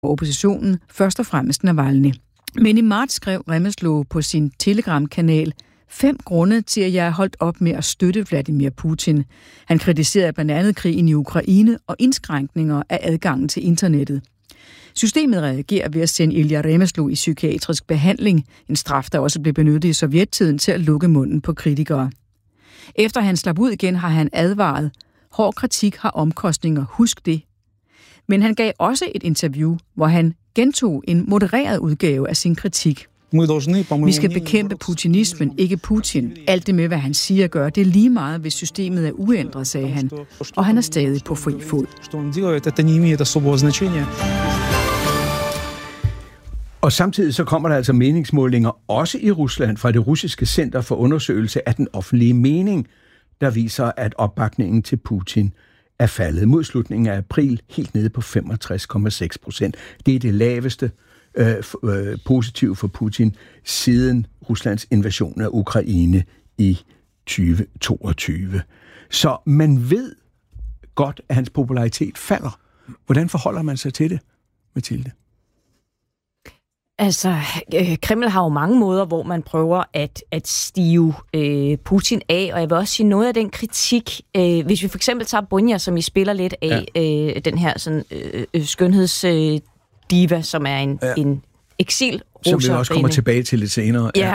oppositionen, først og fremmest Navalny. Men i marts skrev Remeslov på sin Telegram-kanal 5 grunde til, at jeg er holdt op med at støtte Vladimir Putin. Han kritiserede blandt andet krigen i Ukraine og indskrænkninger af adgangen til internettet. Systemet reagerer ved at sende Ilja Remeslov i psykiatrisk behandling, en straf, der også blev benyttet i sovjettiden til at lukke munden på kritikere. Efter han slap ud igen, har han advaret. Hård kritik har omkostninger, husk det. Men han gav også et interview, hvor han gentog en modereret udgave af sin kritik. Vi skal bekæmpe putinismen, ikke Putin. Alt det med, hvad han siger og gør, det er lige meget, hvis systemet er uændret, sagde han. Og han er stadig på fri fod. Og samtidig så kommer der altså meningsmålinger også i Rusland fra det russiske Center for Undersøgelse af den offentlige mening, der viser, at opbakningen til Putin er faldet mod slutningen af april helt nede på 65,6%. Det er det laveste positive for Putin siden Ruslands invasion af Ukraine i 2022. Så man ved godt, at hans popularitet falder. Hvordan forholder man sig til det, Mathilde? Altså, Kreml har jo mange måder, hvor man prøver at stive Putin af, og jeg vil også sige noget af den kritik, hvis vi for eksempel tager Bunja, som I spiller lidt af, den her sådan, skønhedsdiva, som er en eksil-russer. Som vi også kommer tilbage til lidt senere. Ja,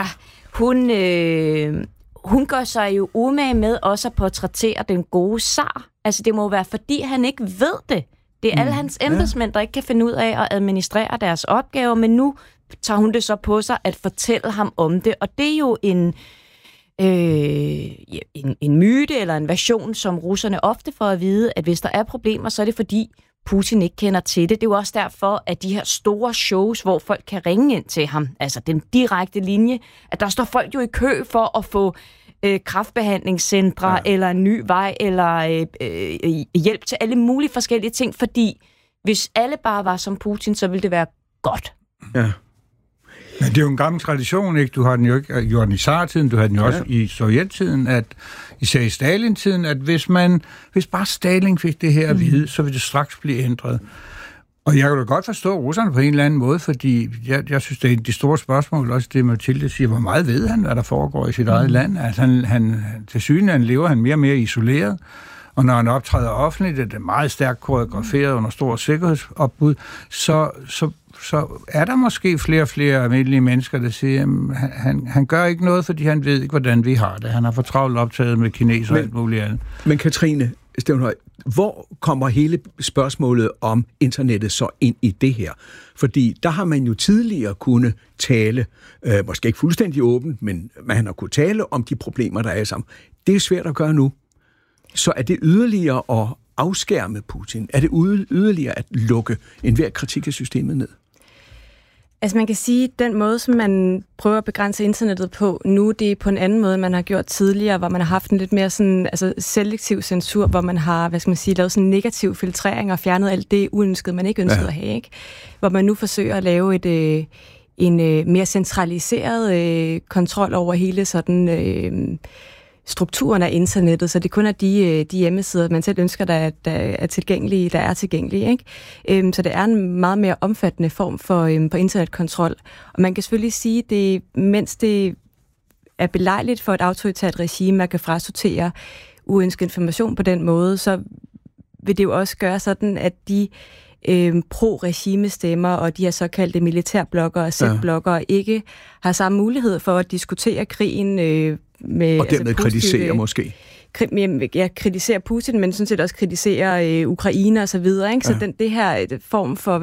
hun gør sig jo umage med også at portrættere den gode zar. Altså, det må være, fordi han ikke ved det. Det er alle hans embedsmænd, der ikke kan finde ud af at administrere deres opgaver, men nu tager hun det så på sig at fortælle ham om det. Og det er jo en myte eller en version, som russerne ofte får at vide, at hvis der er problemer, så er det fordi Putin ikke kender til det. Det er jo også derfor, at de her store shows, hvor folk kan ringe ind til ham, altså den direkte linje, at der står folk jo i kø for at få kræftbehandlingscentre, eller en ny vej, eller hjælp til alle mulige forskellige ting, fordi hvis alle bare var som Putin, så ville det være godt. Ja. Men det er jo en gammel tradition, ikke? Du har den jo ikke gjort i tsartiden, du har den jo også i sovjettiden, at især i Stalin-tiden, at hvis bare Stalin fik det her at vide, så ville det straks blive ændret. Og jeg kan da godt forstå russerne på en eller anden måde, fordi jeg synes, det er de store spørgsmål, også det Mathilde siger, hvor meget ved han, hvad der foregår i sit eget land. Altså han til synligheden lever han mere og mere isoleret, og når han optræder offentligt, det er meget stærkt koreograferet under stor sikkerhedsopbud, så er der måske flere og flere almindelige mennesker, der siger, at han gør ikke noget, fordi han ved ikke, hvordan vi har det. Han har for travlt optaget med kineser og alt muligt andet. Men Katrine Stævnhøj, hvor kommer hele spørgsmålet om internettet så ind i det her? Fordi der har man jo tidligere kunne tale, måske ikke fuldstændig åbent, men man har kunne tale om de problemer, der er sammen. Det er svært at gøre nu. Så er det yderligere at afskærme Putin? Er det yderligere at lukke enhver kritik af systemet ned? Altså man kan sige, at den måde, som man prøver at begrænse internettet på nu, det er på en anden måde, end man har gjort tidligere, hvor man har haft en lidt mere sådan, altså selektiv censur, hvor man har, lavet sådan en negativ filtrering og fjernet alt det uønskede, man ikke ønskede at have, ikke? Hvor man nu forsøger at lave en mere centraliseret kontrol over hele sådan strukturen af internettet, så det kun er de hjemmesider, man selv ønsker, der er tilgængelige, ikke? Så det er en meget mere omfattende form for internetkontrol. Og man kan selvfølgelig sige, det mens det er belejligt for et autoritært regime, at kan frasortere uønsket information på den måde, så vil det jo også gøre sådan, at de pro-regime-stemmer og de her såkaldte militærbloggere og Z-bloggere ikke har samme mulighed for at diskutere krigen med... Og dermed kritisere måske. Kritisere Putin, men sådan set også kritisere Ukraine og så videre, ikke? Så det her form for,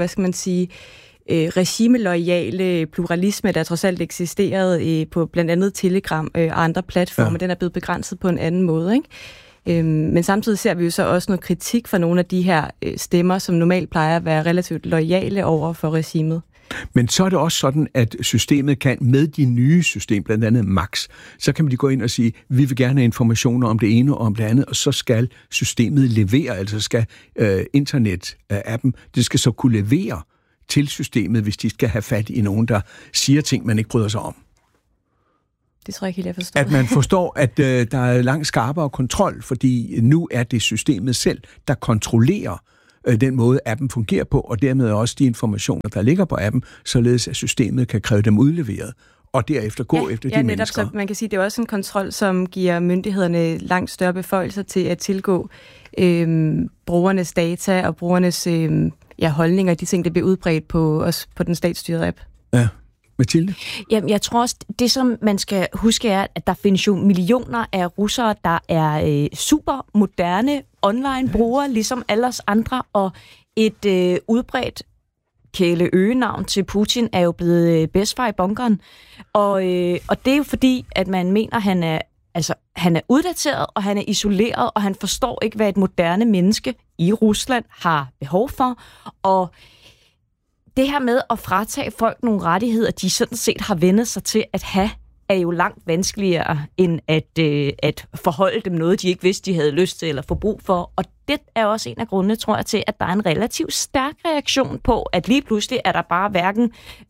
regimeloyale pluralisme, der trods alt eksisterede på blandt andet Telegram og andre platforme, den er blevet begrænset på en anden måde, ikke? Men samtidig ser vi jo så også noget kritik fra nogle af de her stemmer, som normalt plejer at være relativt loyale over for regimet. Men så er det også sådan, at systemet kan med de nye system, blandt andet Max, så kan de gå ind og sige, vi vil gerne have informationer om det ene og om det andet, og så skal systemet levere, altså skal internet-appen, det skal så kunne levere til systemet, hvis de skal have fat i nogen, der siger ting, man ikke bryder sig om. Det tror jeg ikke helt, jeg forstår. At man forstår, at der er langt skarpere kontrol, fordi nu er det systemet selv, der kontrollerer den måde, appen fungerer på, og dermed også de informationer, der ligger på appen, således at systemet kan kræve dem udleveret, og derefter gå efter de mennesker. Så man kan sige, det er også en kontrol, som giver myndighederne langt større beføjelser til at tilgå brugernes data og brugernes holdninger, de ting, der bliver udbredt på den statsstyrede app. Ja. Mathilde? Jamen, jeg tror også, det som man skal huske er, at der findes jo millioner af russere, der er super moderne online-brugere, ligesom alle os andre, og et udbredt kæleøgenavn til Putin er jo blevet bedstfar i bunkeren. Og det er jo fordi, at man mener, han er uddateret, og han er isoleret, og han forstår ikke, hvad et moderne menneske i Rusland har behov for. Og det her med at fratage folk nogle rettigheder, de sådan set har vendt sig til at have, er jo langt vanskeligere, end at forholde dem noget, de ikke vidste, de havde lyst til eller få brug for. Og det er også en af grundene, tror jeg, til, at der er en relativt stærk reaktion på, at lige pludselig er der bare hverken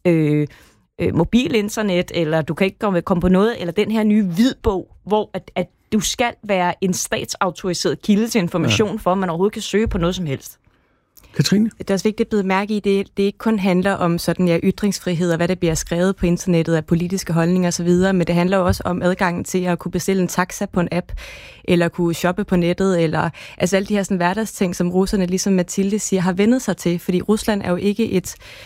mobilinternet, eller du kan ikke komme på noget, eller den her nye hvidbog, hvor at du skal være en statsautoriseret kilde til information, for at man overhovedet kan søge på noget som helst. Katrine? Det er også vigtigt at bide mærke i, det ikke kun handler om sådan, ytringsfrihed og hvad der bliver skrevet på internettet af politiske holdninger osv., men det handler også om adgangen til at kunne bestille en taxa på en app, eller kunne shoppe på nettet, eller altså alle de her sådan hverdagsting, som russerne, ligesom Mathilde siger, har vendet sig til, fordi Rusland er jo ikke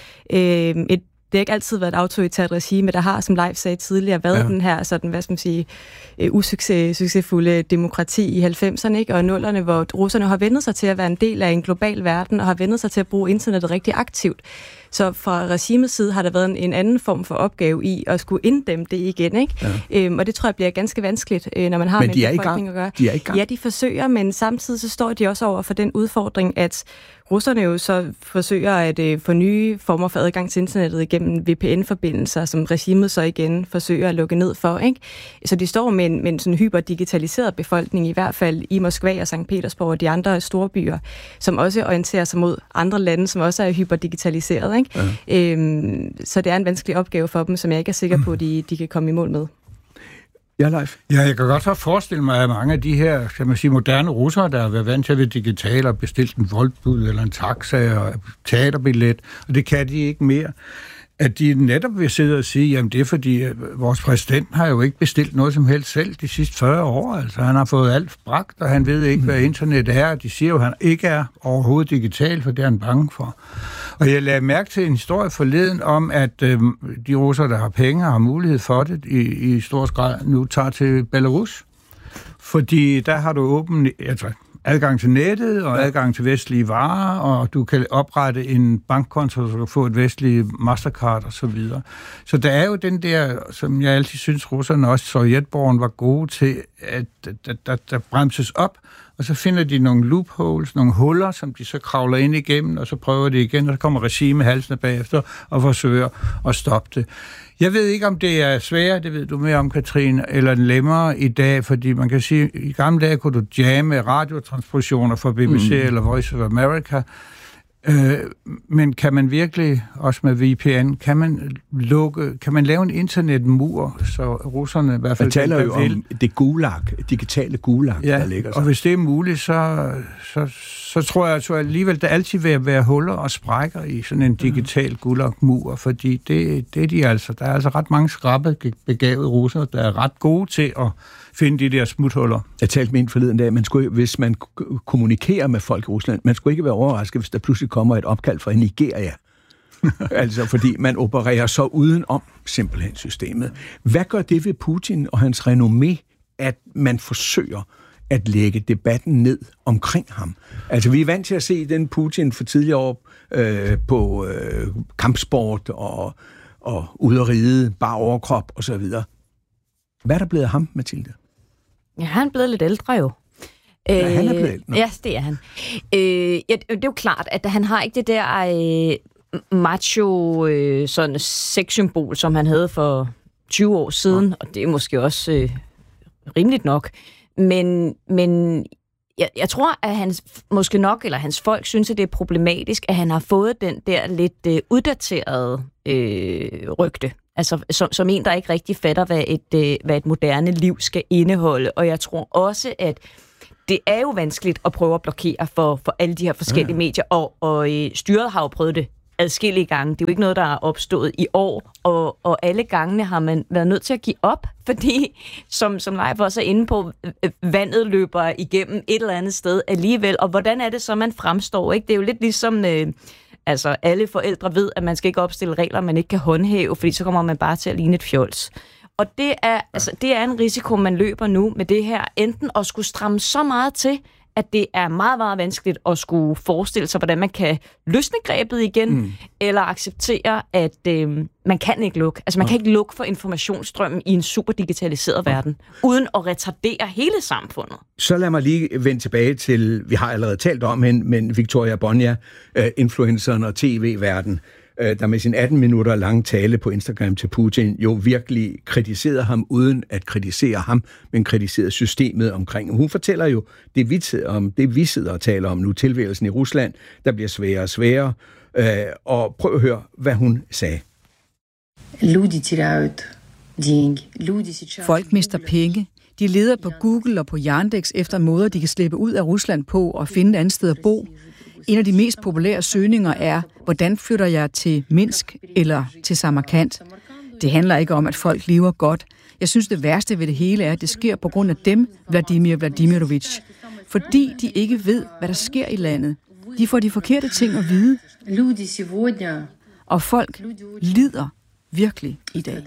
det har ikke altid været et autoritært regime, der har, som Leif sagde tidligere, været den her sådan, hvad skal man sige, usuccesfulde demokrati i 90'erne, ikke? Og 0'erne, hvor russerne har vendt sig til at være en del af en global verden, og har vendt sig til at bruge internettet rigtig aktivt. Så fra regimets side har der været en anden form for opgave i at skulle inddæmme det igen, ikke? Ja. Og det tror jeg bliver ganske vanskeligt, når man har med en befolkning at gøre. De er i gang. Ja, de forsøger, men samtidig så står de også over for den udfordring, at russerne jo så forsøger at få nye former for adgang til internettet igennem VPN-forbindelser, som regimet så igen forsøger at lukke ned for, ikke? Så de står med en sådan hyperdigitaliseret befolkning, i hvert fald i Moskva og St. Petersborg og de andre store byer, som også orienterer sig mod andre lande, som også er hyperdigitaliseret, ikke? Ja. Så det er en vanskelig opgave for dem, som jeg ikke er sikker på, at de kan komme i mål med. Ja, Leif. Ja, jeg kan godt så forestille mig, at mange af de her, kan man sige, moderne russere, der har været vant til at være digitale og bestilt en voldbud eller en taxa og teaterbillet, og det kan de ikke mere, at de netop vil sidde og sige, jamen det er fordi, vores præsident har jo ikke bestilt noget som helst selv de sidste 40 år. Altså han har fået alt bragt, og han ved ikke, hvad internet er. De siger jo, at han ikke er overhovedet digital, for det er han bange for. Og jeg lagde mærke til en historie forleden om, at de russere, der har penge og har mulighed for det, i stor grad nu tager til Belarus. Fordi der har du adgang til nettet og adgang til vestlige varer, og du kan oprette en bankkonto, så du kan få et vestligt Mastercard og så videre. Så der er jo den der, som jeg altid synes, russerne også sovjetborgerne var gode til, at der bremses op, og så finder de nogle loopholes, nogle huller, som de så kravler ind igennem, og så prøver de igen, og så kommer regimet halsende bagefter og forsøger at stoppe det. Jeg ved ikke, om det er sværere, det ved du mere om, Katrine, eller nemmere i dag, fordi man kan sige, i gamle dage kunne du jamme radiotranspositioner fra BBC eller Voice of America, men kan man virkelig, også med VPN, kan man lave en internetmur, så russerne i hvert fald... Man taler jo om det gulag, digitale gulag, der ligger sig. Og hvis det er muligt, så tror jeg altså alligevel, der altid vil være huller og sprækker i sådan en digital gulag-mur, fordi det er de altså. Der er altså ret mange skrappe, begavede russere, der er ret gode til at finde de der smuthuller. Jeg talte med en forleden dag, hvis man kommunikerer med folk i Rusland, man skulle ikke være overrasket, hvis der pludselig kommer et opkald fra Nigeria. Altså, fordi man opererer så udenom simpelthen systemet. Hvad gør det ved Putin og hans renommé, at man forsøger at lægge debatten ned omkring ham? Altså, vi er vant til at se den Putin for tidligere år på kampsport og ude at ride, bare overkrop og så videre. Hvad er der blevet af ham, Mathilde? Ja, han er blevet lidt ældre jo. Ja, han er blevet ældre. Ja, det er han. Det er jo klart, at han har ikke det der macho sådan sexsymbol, som han havde for 20 år siden, og det er måske også rimeligt nok. Men jeg tror, at hans folk synes, at det er problematisk, at han har fået den der lidt uddaterede rygte. Altså som en, der ikke rigtig fatter, hvad et moderne liv skal indeholde. Og jeg tror også, at det er jo vanskeligt at prøve at blokere for alle de her forskellige medier, og styret har jo prøvet det adskillige gange. Det er jo ikke noget, der er opstået i år, og alle gangene har man været nødt til at give op, fordi, som Leif også er inde på, vandet løber igennem et eller andet sted alligevel, og hvordan er det så, man fremstår, ikke? Det er jo lidt ligesom, alle forældre ved, at man skal ikke opstille regler, man ikke kan håndhæve, fordi så kommer man bare til at ligne et fjols. Og det er en risiko, man løber nu med det her, enten at skulle stramme så meget til, at det er meget, meget vanskeligt at skulle forestille sig, hvordan man kan løsne grebet igen, eller acceptere, at man kan ikke lukke. Altså, man kan ikke lukke for informationsstrømmen i en super digitaliseret verden, uden at retardere hele samfundet. Så lad mig lige vende tilbage til, vi har allerede talt om hende, men Victoria Bonja, influenceren og tv-verden, der med sin 18 minutter lange tale på Instagram til Putin jo virkelig kritiserede ham, uden at kritisere ham, men kritiserede systemet omkring. Hun fortæller jo det vi sidder og taler om nu, tilværelsen i Rusland, der bliver sværere og sværere. Og prøv at høre, hvad hun sagde. Folk mister penge. De leder på Google og på Yandex efter måder, de kan slippe ud af Rusland på og finde et andet sted at bo. En af de mest populære søgninger er, hvordan flytter jeg til Minsk eller til Samarkand? Det handler ikke om, at folk lever godt. Jeg synes, det værste ved det hele er, at det sker på grund af dem, Vladimir Vladimirovich. Fordi de ikke ved, hvad der sker i landet. De får de forkerte ting at vide. Og folk lider virkelig i dag.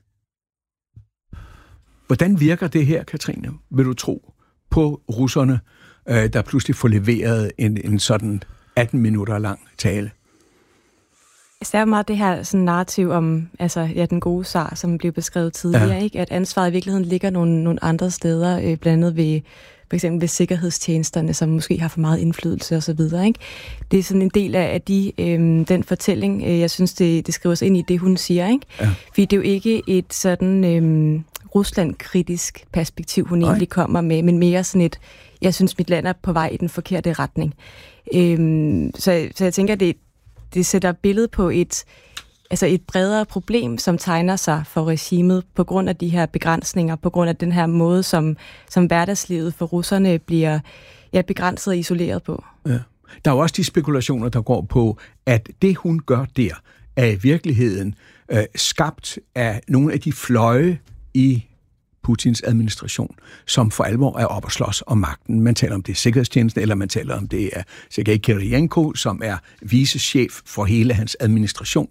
Hvordan virker det her, Katrine, vil du tro, på russerne, der pludselig får leveret en sådan 18 minutter lang tale? Der er meget det her sådan narrativ om den gode zar, som blev beskrevet tidligere, ikke? At ansvaret i virkeligheden ligger nogle andre steder, blandt andet ved for eksempel ved sikkerhedstjenesterne, som måske har for meget indflydelse osv. Ikke? Det er sådan en del af den fortælling, jeg synes, det skriver sig ind i det, hun siger. Ikke? Ja. Fordi det er jo ikke et sådan Rusland-kritisk perspektiv, hun egentlig kommer med, men mere sådan et, jeg synes, mit land er på vej i den forkerte retning. Så jeg tænker, det sætter billedet på et bredere problem, som tegner sig for regimet på grund af de her begrænsninger, på grund af den her måde, som hverdagslivet for russerne bliver begrænset og isoleret på. Ja. Der er jo også de spekulationer, der går på, at det, hun gør der, er i virkeligheden skabt af nogle af de fløje i Putins administration, som for alvor er op at slås om magten. Man taler om det sikkerhedstjenesten, eller man taler om det er Sergej Kirilenko, som er vicechef for hele hans administration.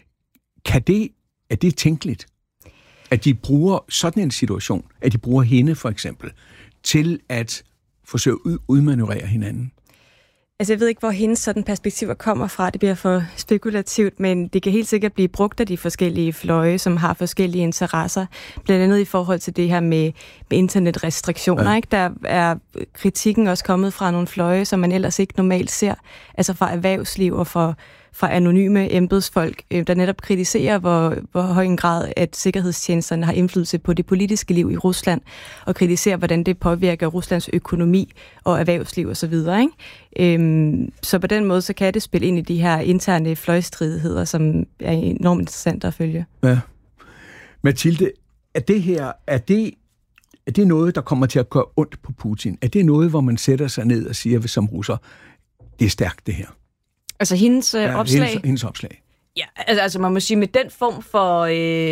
Er det tænkeligt, at de bruger sådan en situation, at de bruger hende for eksempel, til at forsøge at udmanøvrere hinanden? Altså, jeg ved ikke, hvor hendes sådan perspektiver kommer fra. Det bliver for spekulativt, men det kan helt sikkert blive brugt af de forskellige fløje, som har forskellige interesser. Blandt andet i forhold til det her med internetrestriktioner. Ja. Ikke? Der er kritikken også kommet fra nogle fløje, som man ellers ikke normalt ser. Altså fra erhvervsliv og fra anonyme embedsfolk, der netop kritiserer, hvor høj en grad, at sikkerhedstjenesterne har indflydelse på det politiske liv i Rusland, og kritiserer, hvordan det påvirker Ruslands økonomi og erhvervsliv osv. Så på den måde, så kan det spille ind i de her interne fløjstridigheder, som er enormt interessant at følge. Ja. Mathilde, er det noget, der kommer til at gøre ondt på Putin? Er det noget, hvor man sætter sig ned og siger som russer, det er stærkt det her? Altså hendes opslag? Hendes opslag. Ja, altså man må sige, med den form for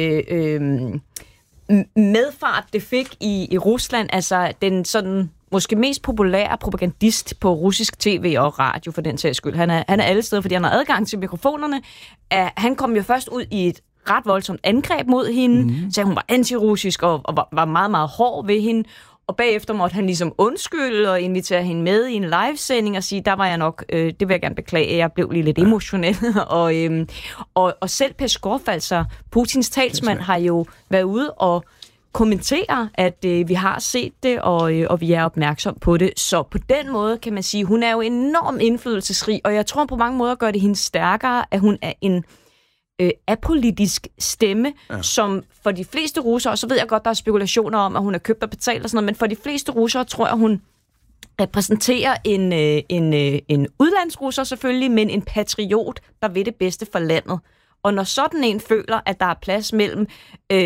medfart, det fik i Rusland, altså den sådan måske mest populære propagandist på russisk tv og radio, for den sags skyld. Han er alle steder, fordi han har adgang til mikrofonerne. Han kom jo først ud i et ret voldsomt angreb mod hende, så hun var antirussisk og var meget, meget hård ved hende. Og bagefter måtte han ligesom undskylde og invitere hende med i en livesending og sige, der var jeg nok, det vil jeg gerne beklage, jeg blev lige lidt emotionel. og selv Peskov, altså Putins talsmand, har jo været ude og kommentere, at vi har set det, og vi er opmærksom på det. Så på den måde kan man sige, hun er jo enormt indflydelsesrig, og jeg tror på mange måder gør det hende stærkere, at hun er en apolitisk stemme, som for de fleste russere, og så ved jeg godt, der er spekulationer om, at hun er købt og betalt og sådan noget, men for de fleste russere tror jeg, hun repræsenterer en udlandsrusser selvfølgelig, men en patriot, der vil det bedste for landet. Og når sådan en føler, at der er plads mellem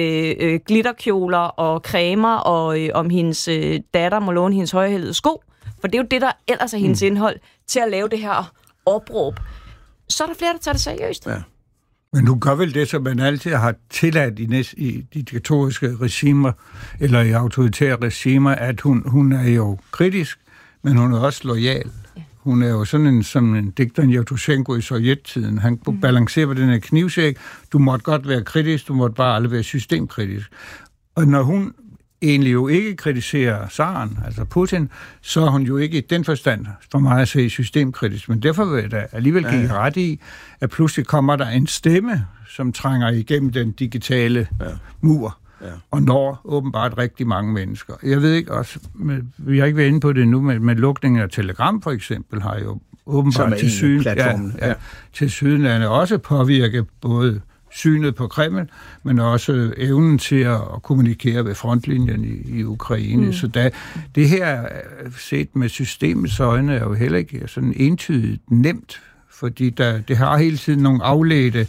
glitterkjoler og cremer, og om hendes datter må låne hendes højhælede sko, for det er jo det, der ellers er hendes indhold, til at lave det her opråb, så er der flere, der tager det seriøst. Ja. Men hun gør vel det, som man altid har tilladt i diktatoriske regimer, eller i autoritære regimer, at hun er jo kritisk, men hun er også loyal. Ja. Hun er jo sådan som en digter Yevtushenko i sovjettiden. Han balancerer på den her knivsæk. Du måtte godt være kritisk, du måtte bare aldrig være systemkritisk. Og når hun egentlig jo ikke kritiserer zaren, altså Putin, så er hun jo ikke i den forstand for mig at se systemkritisk. Men derfor vil jeg da alligevel give ret i, at pludselig kommer der en stemme, som trænger igennem den digitale mur, og når åbenbart rigtig mange mennesker. Jeg ved ikke også, vi har ikke været inde på det nu, med lukningen af Telegram for eksempel, har jo åbenbart til sydenlande også påvirket både synet på Kreml, men også evnen til at kommunikere ved frontlinjen i Ukraine. Så det her, set med systemets øjne, er jo heller ikke sådan entydigt nemt, fordi det har hele tiden nogle afledte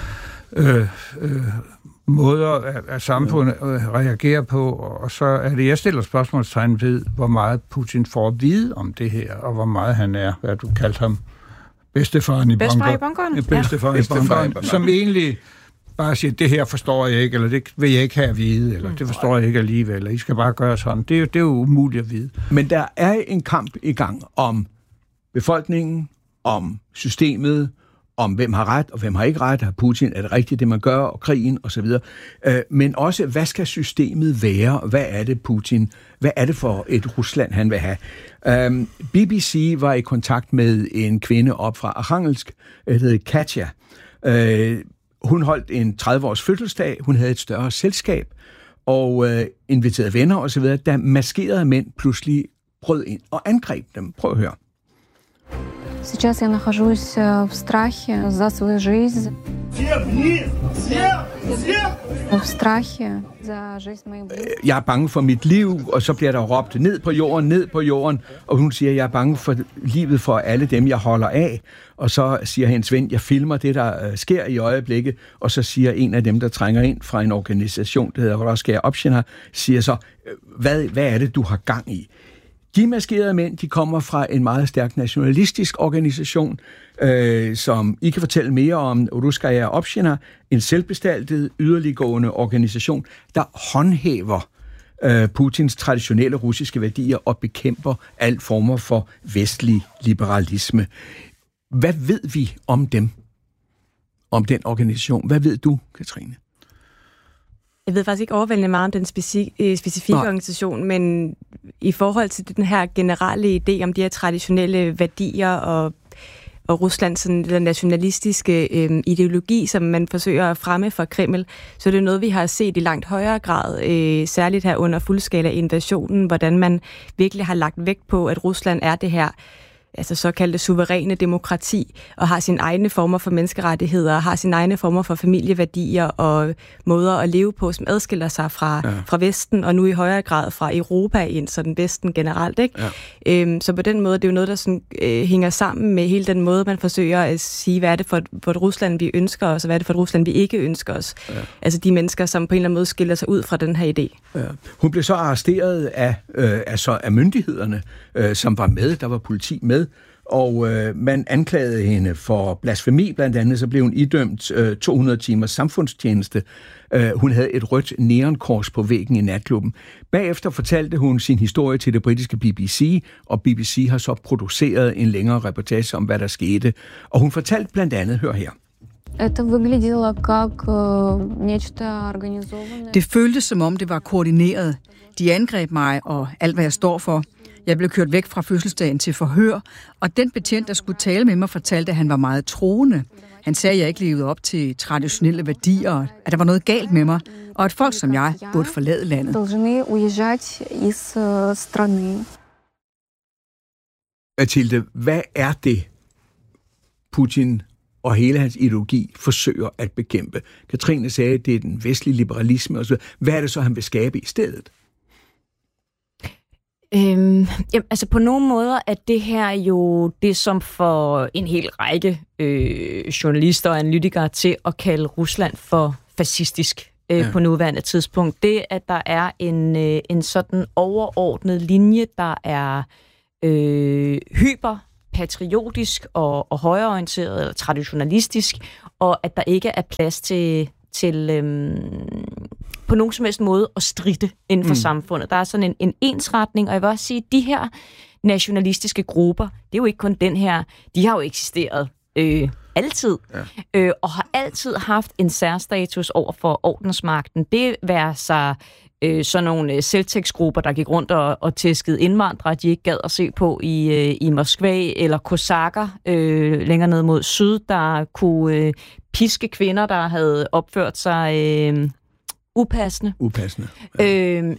måder at samfundet reagerer på, og så er det, jeg stiller spørgsmålstegn ved, hvor meget Putin får at vide om det her, og hvor meget han er, hvad du kaldte ham, bedstefaren i bunkeren, som egentlig bare siger, det her forstår jeg ikke, eller det vil jeg ikke have at vide, eller det forstår jeg ikke alligevel, eller I skal bare gøre sådan. Det er jo umuligt at vide. Men der er en kamp i gang om befolkningen, om systemet, om hvem har ret, og hvem har ikke ret, har Putin, er det rigtigt, det man gør, og krigen, osv. Men også, hvad skal systemet være? Hvad er det, Putin? Hvad er det for et Rusland, han vil have? BBC var i kontakt med en kvinde op fra Arkhangelsk, der hedder Katja. Hun holdt en 30-års fødselsdag, hun havde et større selskab, og inviterede venner osv., da maskerede mænd pludselig brød ind og angreb dem. Prøv at høre. Сейчас я нахожусь в страхе за свою жизнь. В страхе за жизнь моих близких. Jeg er bange for mit liv, og så bliver der råbt ned på jorden, og hun siger, jeg er bange for livet for alle dem, jeg holder af. Og så siger hendes ven, jeg filmer det, der sker i øjeblikket, og så siger en af dem, der trænger ind fra en organisation, der hedder Roskaya Opshina, siger så, hvad er det, du har gang i? De maskerede mænd, de kommer fra en meget stærk nationalistisk organisation, som I kan fortælle mere om, Ruskaya Opshina, en selvbestaltet, yderliggående organisation, der håndhæver Putins traditionelle russiske værdier og bekæmper alle former for vestlig liberalisme. Hvad ved vi om dem? Om den organisation? Hvad ved du, Katrine? Jeg ved faktisk ikke overvældende meget om den specifikke organisation, men i forhold til den her generelle idé om de her traditionelle værdier og Ruslands sådan, den nationalistiske ideologi, som man forsøger at fremme for Kreml, så det er noget, vi har set i langt højere grad, særligt her under fuldskala invasionen, hvordan man virkelig har lagt vægt på, at Rusland er det her altså såkaldte suveræne demokrati, og har sine egne former for menneskerettigheder, har sine egne former for familieværdier og måder at leve på, som adskiller sig fra Vesten, og nu i højere grad fra Europa ind, så den Vesten generelt, ikke? Ja. Så på den måde, det er jo noget, der sådan, hænger sammen med hele den måde, man forsøger at sige, hvad er det for et Rusland, vi ønsker os, og hvad er det for et Rusland, vi ikke ønsker os. Ja. Altså de mennesker, som på en eller anden måde skiller sig ud fra den her idé. Ja. Hun blev så arresteret af myndighederne, som var med, der var politi med, og man anklagede hende for blasfemi, blandt andet, så blev hun idømt 200 timers samfundstjeneste. Hun havde et rødt neonkors på væggen i natklubben. Bagefter fortalte hun sin historie til det britiske BBC, og BBC har så produceret en længere reportage om, hvad der skete. Og hun fortalte blandt andet, hør her. Det føltes som om det var koordineret. De angreb mig og alt, hvad jeg står for. Jeg blev kørt væk fra fødselsdagen til forhør, og den betjent, der skulle tale med mig, fortalte, at han var meget troende. Han sagde, at jeg ikke levede op til traditionelle værdier, at der var noget galt med mig, og at folk som jeg burde forlade landet. Mathilde, hvad er det, Putin og hele hans ideologi forsøger at bekæmpe? Katrine sagde, at det er den vestlige liberalisme osv. Hvad er det så, han vil skabe i stedet? Altså på nogle måder er det her jo det, som for en hel række journalister og analytikere til at kalde Rusland for fascistisk på nuværende tidspunkt. Det, at der er en sådan overordnet linje, der er hyperpatriotisk og højreorienteret eller traditionalistisk, og at der ikke er plads til på nogen som helst måde at stride inden for samfundet. Der er sådan en ensretning, og jeg vil også sige, at de her nationalistiske grupper, det er jo ikke kun den her, de har jo eksisteret altid, og har altid haft en særstatus over for ordensmagten. Det være sig sådan nogle selvtægtsgrupper, der gik rundt og tæskede indvandrere, de ikke gad at se på i Moskva, eller kosakker længere ned mod syd, der kunne piske kvinder, der havde opført sig upassende. Ja.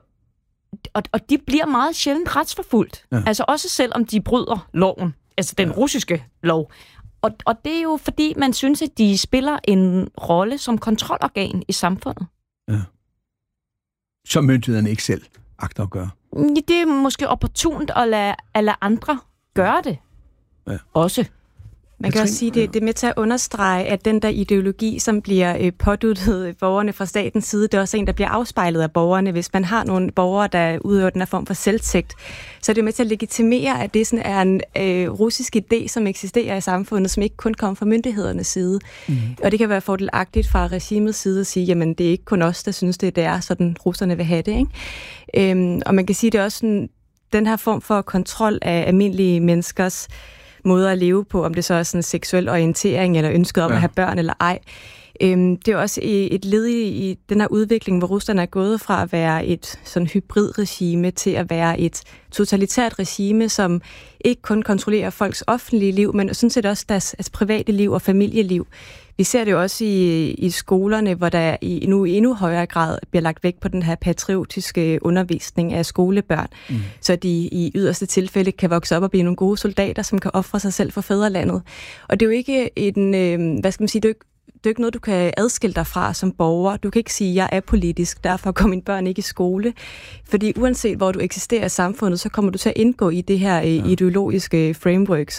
Og de bliver meget sjældent retsforfulgt. Ja. Altså også selvom de bryder loven, altså den russiske lov. Og det er jo fordi, man synes, at de spiller en rolle som kontrolorgan i samfundet. Ja. Som myndighederne ikke selv agter at gøre. Det er måske opportunt at lade andre gøre det. Ja. Også. Man kan også sige, det er med til at understrege, at den der ideologi, som bliver påduttet borgerne fra statens side, det er også en, der bliver afspejlet af borgerne. Hvis man har nogle borgere, der udøver den her form for selvtægt, så er det med til at legitimere, at det sådan er en russisk idé, som eksisterer i samfundet, som ikke kun kommer fra myndighedernes side. Og det kan være fordelagtigt fra regimets side at sige, jamen det er ikke kun os, der synes, det er sådan, russerne vil have det. Ikke? Og man kan sige, det er også sådan, den her form for kontrol af almindelige menneskers måder at leve på, om det så er sådan en seksuel orientering eller ønsket om at have børn eller ej. Det er også et led i den her udvikling, hvor Rusland er gået fra at være et sådan hybridregime til at være et totalitært regime, som ikke kun kontrollerer folks offentlige liv, men sådan set også deres private liv og familieliv. Vi ser det jo også i skolerne, hvor der i endnu højere grad bliver lagt vægt på den her patriotiske undervisning af skolebørn, så de i yderste tilfælde kan vokse op og blive nogle gode soldater, som kan ofre sig selv for fædrelandet. Og det er jo ikke det er ikke noget, du kan adskille dig fra som borger. Du kan ikke sige, at jeg er politisk, derfor går mine børn ikke i skole. Fordi uanset hvor du eksisterer i samfundet, så kommer du til at indgå i det her ideologiske framework,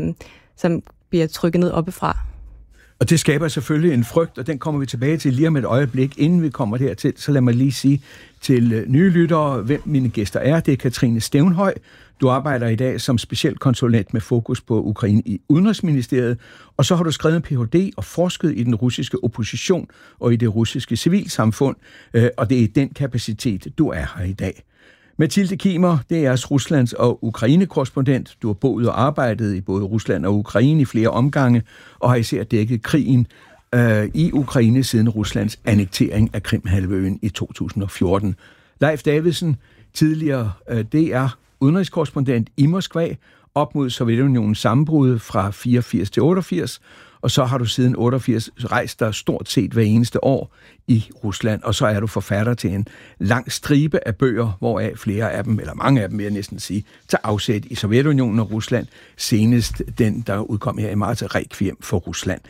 som bliver trykket ned oppefra. Og det skaber selvfølgelig en frygt, og den kommer vi tilbage til lige om et øjeblik. Inden vi kommer dertil, så lad mig lige sige til nye lyttere, hvem mine gæster er. Det er Katrine Stævnhøj. Du arbejder i dag som specialkonsulent med fokus på Ukraine i Udenrigsministeriet, og så har du skrevet en Ph.D. og forsket i den russiske opposition og i det russiske civilsamfund, og det er i den kapacitet, du er her i dag. Mathilde Kimer, det er jeres Ruslands- og Ukraine-korrespondent. Du har boet og arbejdet i både Rusland og Ukraine i flere omgange, og har især dækket krigen i Ukraine siden Ruslands annektering af Krimhalvøen i 2014. Leif Davidsen, tidligere DR udenrigskorrespondent i Moskva, op mod Sovjetunionens sammenbrud fra 84 til 88, og så har du siden 88 rejst dig stort set hver eneste år i Rusland, og så er du forfatter til en lang stribe af bøger, hvoraf flere af dem, eller mange af dem vil jeg næsten sige, tager afsæt i Sovjetunionen og Rusland, senest den, der udkom her i marts, Requiem for Rusland.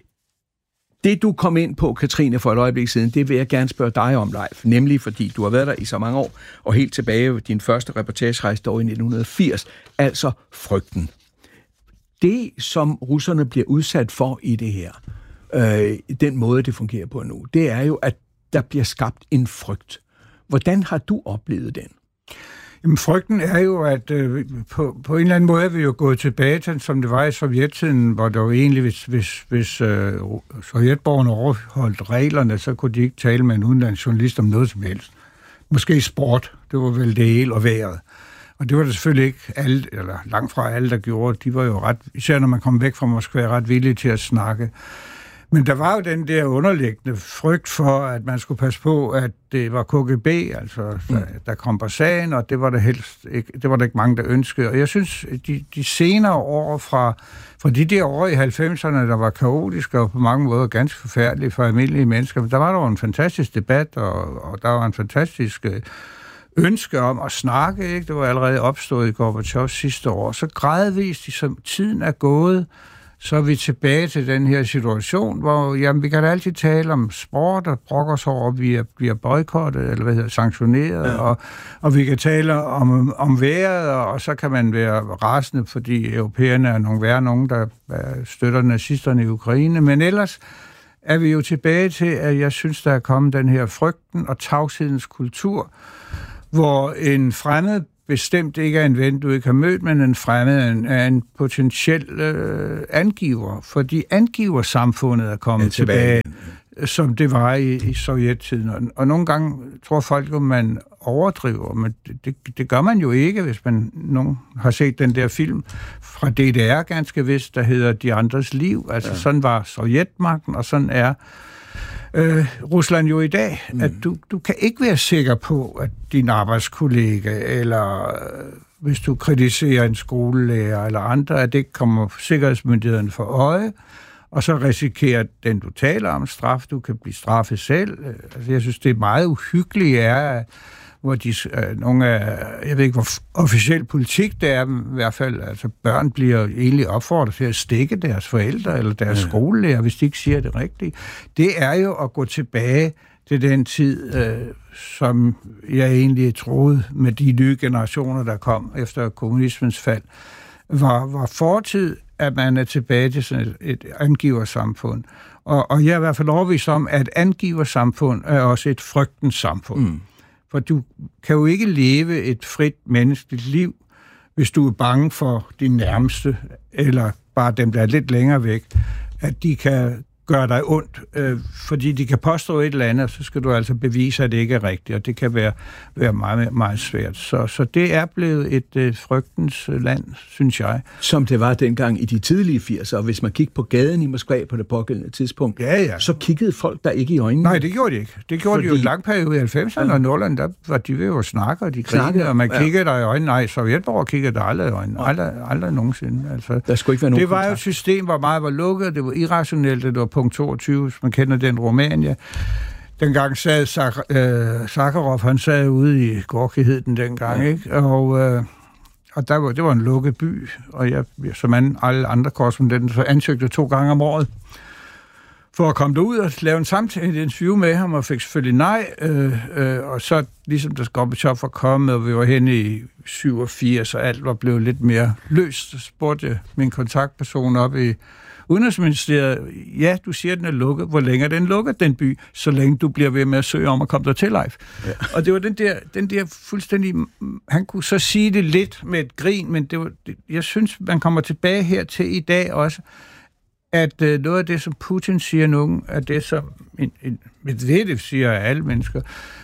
Det, du kom ind på, Katrine, for et øjeblik siden, det vil jeg gerne spørge dig om, Leif, nemlig fordi du har været der i så mange år, og helt tilbage din første reportagerejse dog i 1980, altså frygten. Det, som russerne bliver udsat for i det her, den måde, det fungerer på nu, det er jo, at der bliver skabt en frygt. Hvordan har du oplevet den? Jamen, frygten er jo, at på en eller anden måde er vi jo gået tilbage til, som det var i sovjettiden, hvor der jo egentlig, hvis sovjetborgerne overholdt reglerne, så kunne de ikke tale med en udenlandsk journalist om noget som helst. Måske sport, det var vel det hele og vejret. Og det var det selvfølgelig ikke alle, eller langt fra alle, der gjorde. De var jo ret, især når man kom væk fra Moskva, ret villige til at snakke. Men der var jo den der underliggende frygt for, at man skulle passe på, at det var KGB, altså der kom på sagen, og det var det helst ikke, det var der ikke mange, der ønskede. Og jeg synes, de senere år fra de der år i 90'erne, der var kaotiske og på mange måder ganske forfærdelige for almindelige mennesker, der var der en fantastisk debat, og der var en fantastisk ønske om at snakke, ikke? Det var allerede opstået i Gorbatjovs sidste år. Så gradvist, som tiden er gået, så er vi tilbage til den her situation, hvor vi kan da altid tale om sport og brokker os over, at vi bliver boykottet, eller sanktioneret, og vi kan tale om vejret, og så kan man være rasende, fordi europæerne er nogen, der støtter nazisterne i Ukraine, men ellers er vi jo tilbage til, at jeg synes, der er kommet den her frygten og tavshedens kultur, hvor en fremmed bestemt ikke er en ven, du ikke har mødt, men en fremmed, er en potentiel angiver, fordi angiversamfundet er kommet tilbage, som det var i sovjettiden. Og nogle gange tror folk, at man overdriver, men det gør man jo ikke, hvis nogen har set den der film fra DDR ganske vist, der hedder De andres liv. Altså sådan var Sovjetmagten, og sådan er Rusland jo i dag, at du kan ikke være sikker på, at din arbejdskollega, eller hvis du kritiserer en skolelærer eller andre, at det kommer sikkerhedsmyndighederne for øje, og så risikerer den, du taler om, straf. Du kan blive straffet selv. Altså, jeg synes, det er meget uhyggeligt, hvor nogle af, jeg ved ikke, hvor officiel politik det er, i hvert fald, altså børn bliver egentlig opfordret til at stikke deres forældre eller deres skolelærer, hvis de ikke siger det rigtigt. Det er jo at gå tilbage til den tid, som jeg egentlig troede med de nye generationer, der kom efter kommunismens fald, var fortid, at man er tilbage til sådan et angiversamfund. Og jeg er i hvert fald overbevist om, at angiversamfund er også et frygtens samfund. For du kan jo ikke leve et frit menneskeligt liv, hvis du er bange for de nærmeste, eller bare dem, der er lidt længere væk, at de kan gøre dig ondt, fordi de kan påstå et eller andet, så skal du altså bevise, at det ikke er rigtigt, og det kan være meget, meget svært. Så det er blevet et frygtens land, synes jeg. Som det var dengang i de tidlige 80'er, og hvis man kiggede på gaden i Moskva på det pågældende tidspunkt, så kiggede folk der ikke i øjnene. Nej, det gjorde de ikke. Det gjorde de jo i en lang periode i 90'erne, og Nordland, der var de ved jo snakke, og de grinede, og man kiggede der i øjnene. Nej, Sovjetborger kiggede der aldrig i øjnene. Aldrig nogensinde. Altså, der skulle ikke være nogen det var kontakt. Jo et system, hvor meget var lukket, det var irrationelt, det var punkt 22, hvis man kender den Rumænia. Dengang sad Sakharov, han sad ude i Gorki, hed den dengang, ikke? Og det var en lukket by, og jeg, som alle andre korrespondenter, så ansøgte 2 gange om året for at komme derud og lave en samtale, et interview med ham, og fik selvfølgelig nej. Og så, ligesom da Gorbachev var kommet, og vi var henne i 87, og alt var blevet lidt mere løst, så spurgte jeg min kontaktperson op i Udenrigsministeriet, ja, du siger, den er lukket. Hvor længe er den lukket, den by? Så længe du bliver ved med at søge om at komme der til live. Ja. Og det var den der fuldstændig... Han kunne så sige det lidt med et grin, men jeg synes, man kommer tilbage her til i dag også, at noget af det, som Putin siger nu, er det, som Medvedev siger af alle mennesker,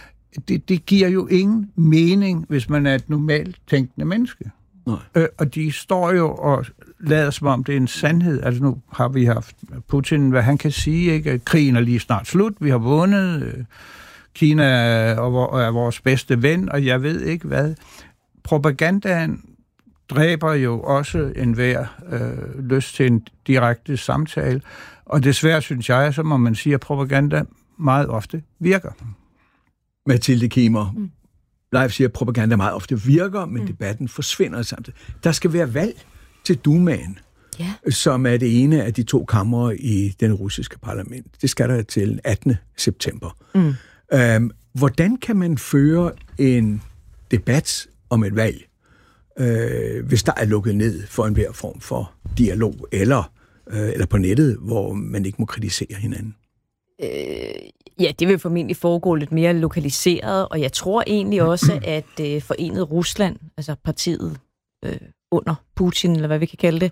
det giver jo ingen mening, hvis man er et normalt tænkende menneske. Og de står jo og lader som om det er en sandhed. Altså nu har vi haft Putin, hvad han kan sige, ikke? At krigen er lige snart slut, vi har vundet, Kina er vores bedste ven, og jeg ved ikke hvad. Propagandaen dræber jo også enhver lyst til en direkte samtale, og desværre synes jeg, så må man sige, at propaganda meget ofte virker. Mathilde Kiemer, Leif siger, at propaganda meget ofte virker, men debatten forsvinder samtidig. Der skal være valg til Dumaen, som er det ene af de 2 kamre i den russiske parlament. Det skal der til 18. september. Hvordan kan man føre en debat om et valg, hvis der er lukket ned for enhver form for dialog, eller på nettet, hvor man ikke må kritisere hinanden? Ja, det vil formentlig foregå lidt mere lokaliseret, og jeg tror egentlig også, at Forenet Rusland, altså partiet under Putin, eller hvad vi kan kalde det,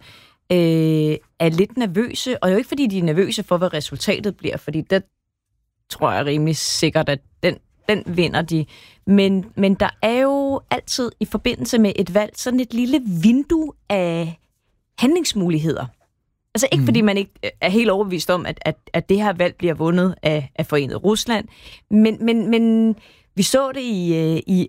er lidt nervøse, og jo ikke fordi de er nervøse for, hvad resultatet bliver, fordi det tror jeg rimelig sikkert, at den vinder de. Men der er jo altid i forbindelse med et valg sådan et lille vindue af handlingsmuligheder. Altså ikke fordi man ikke er helt overbevist om, at det her valg bliver vundet af Forenet Rusland, men vi så det i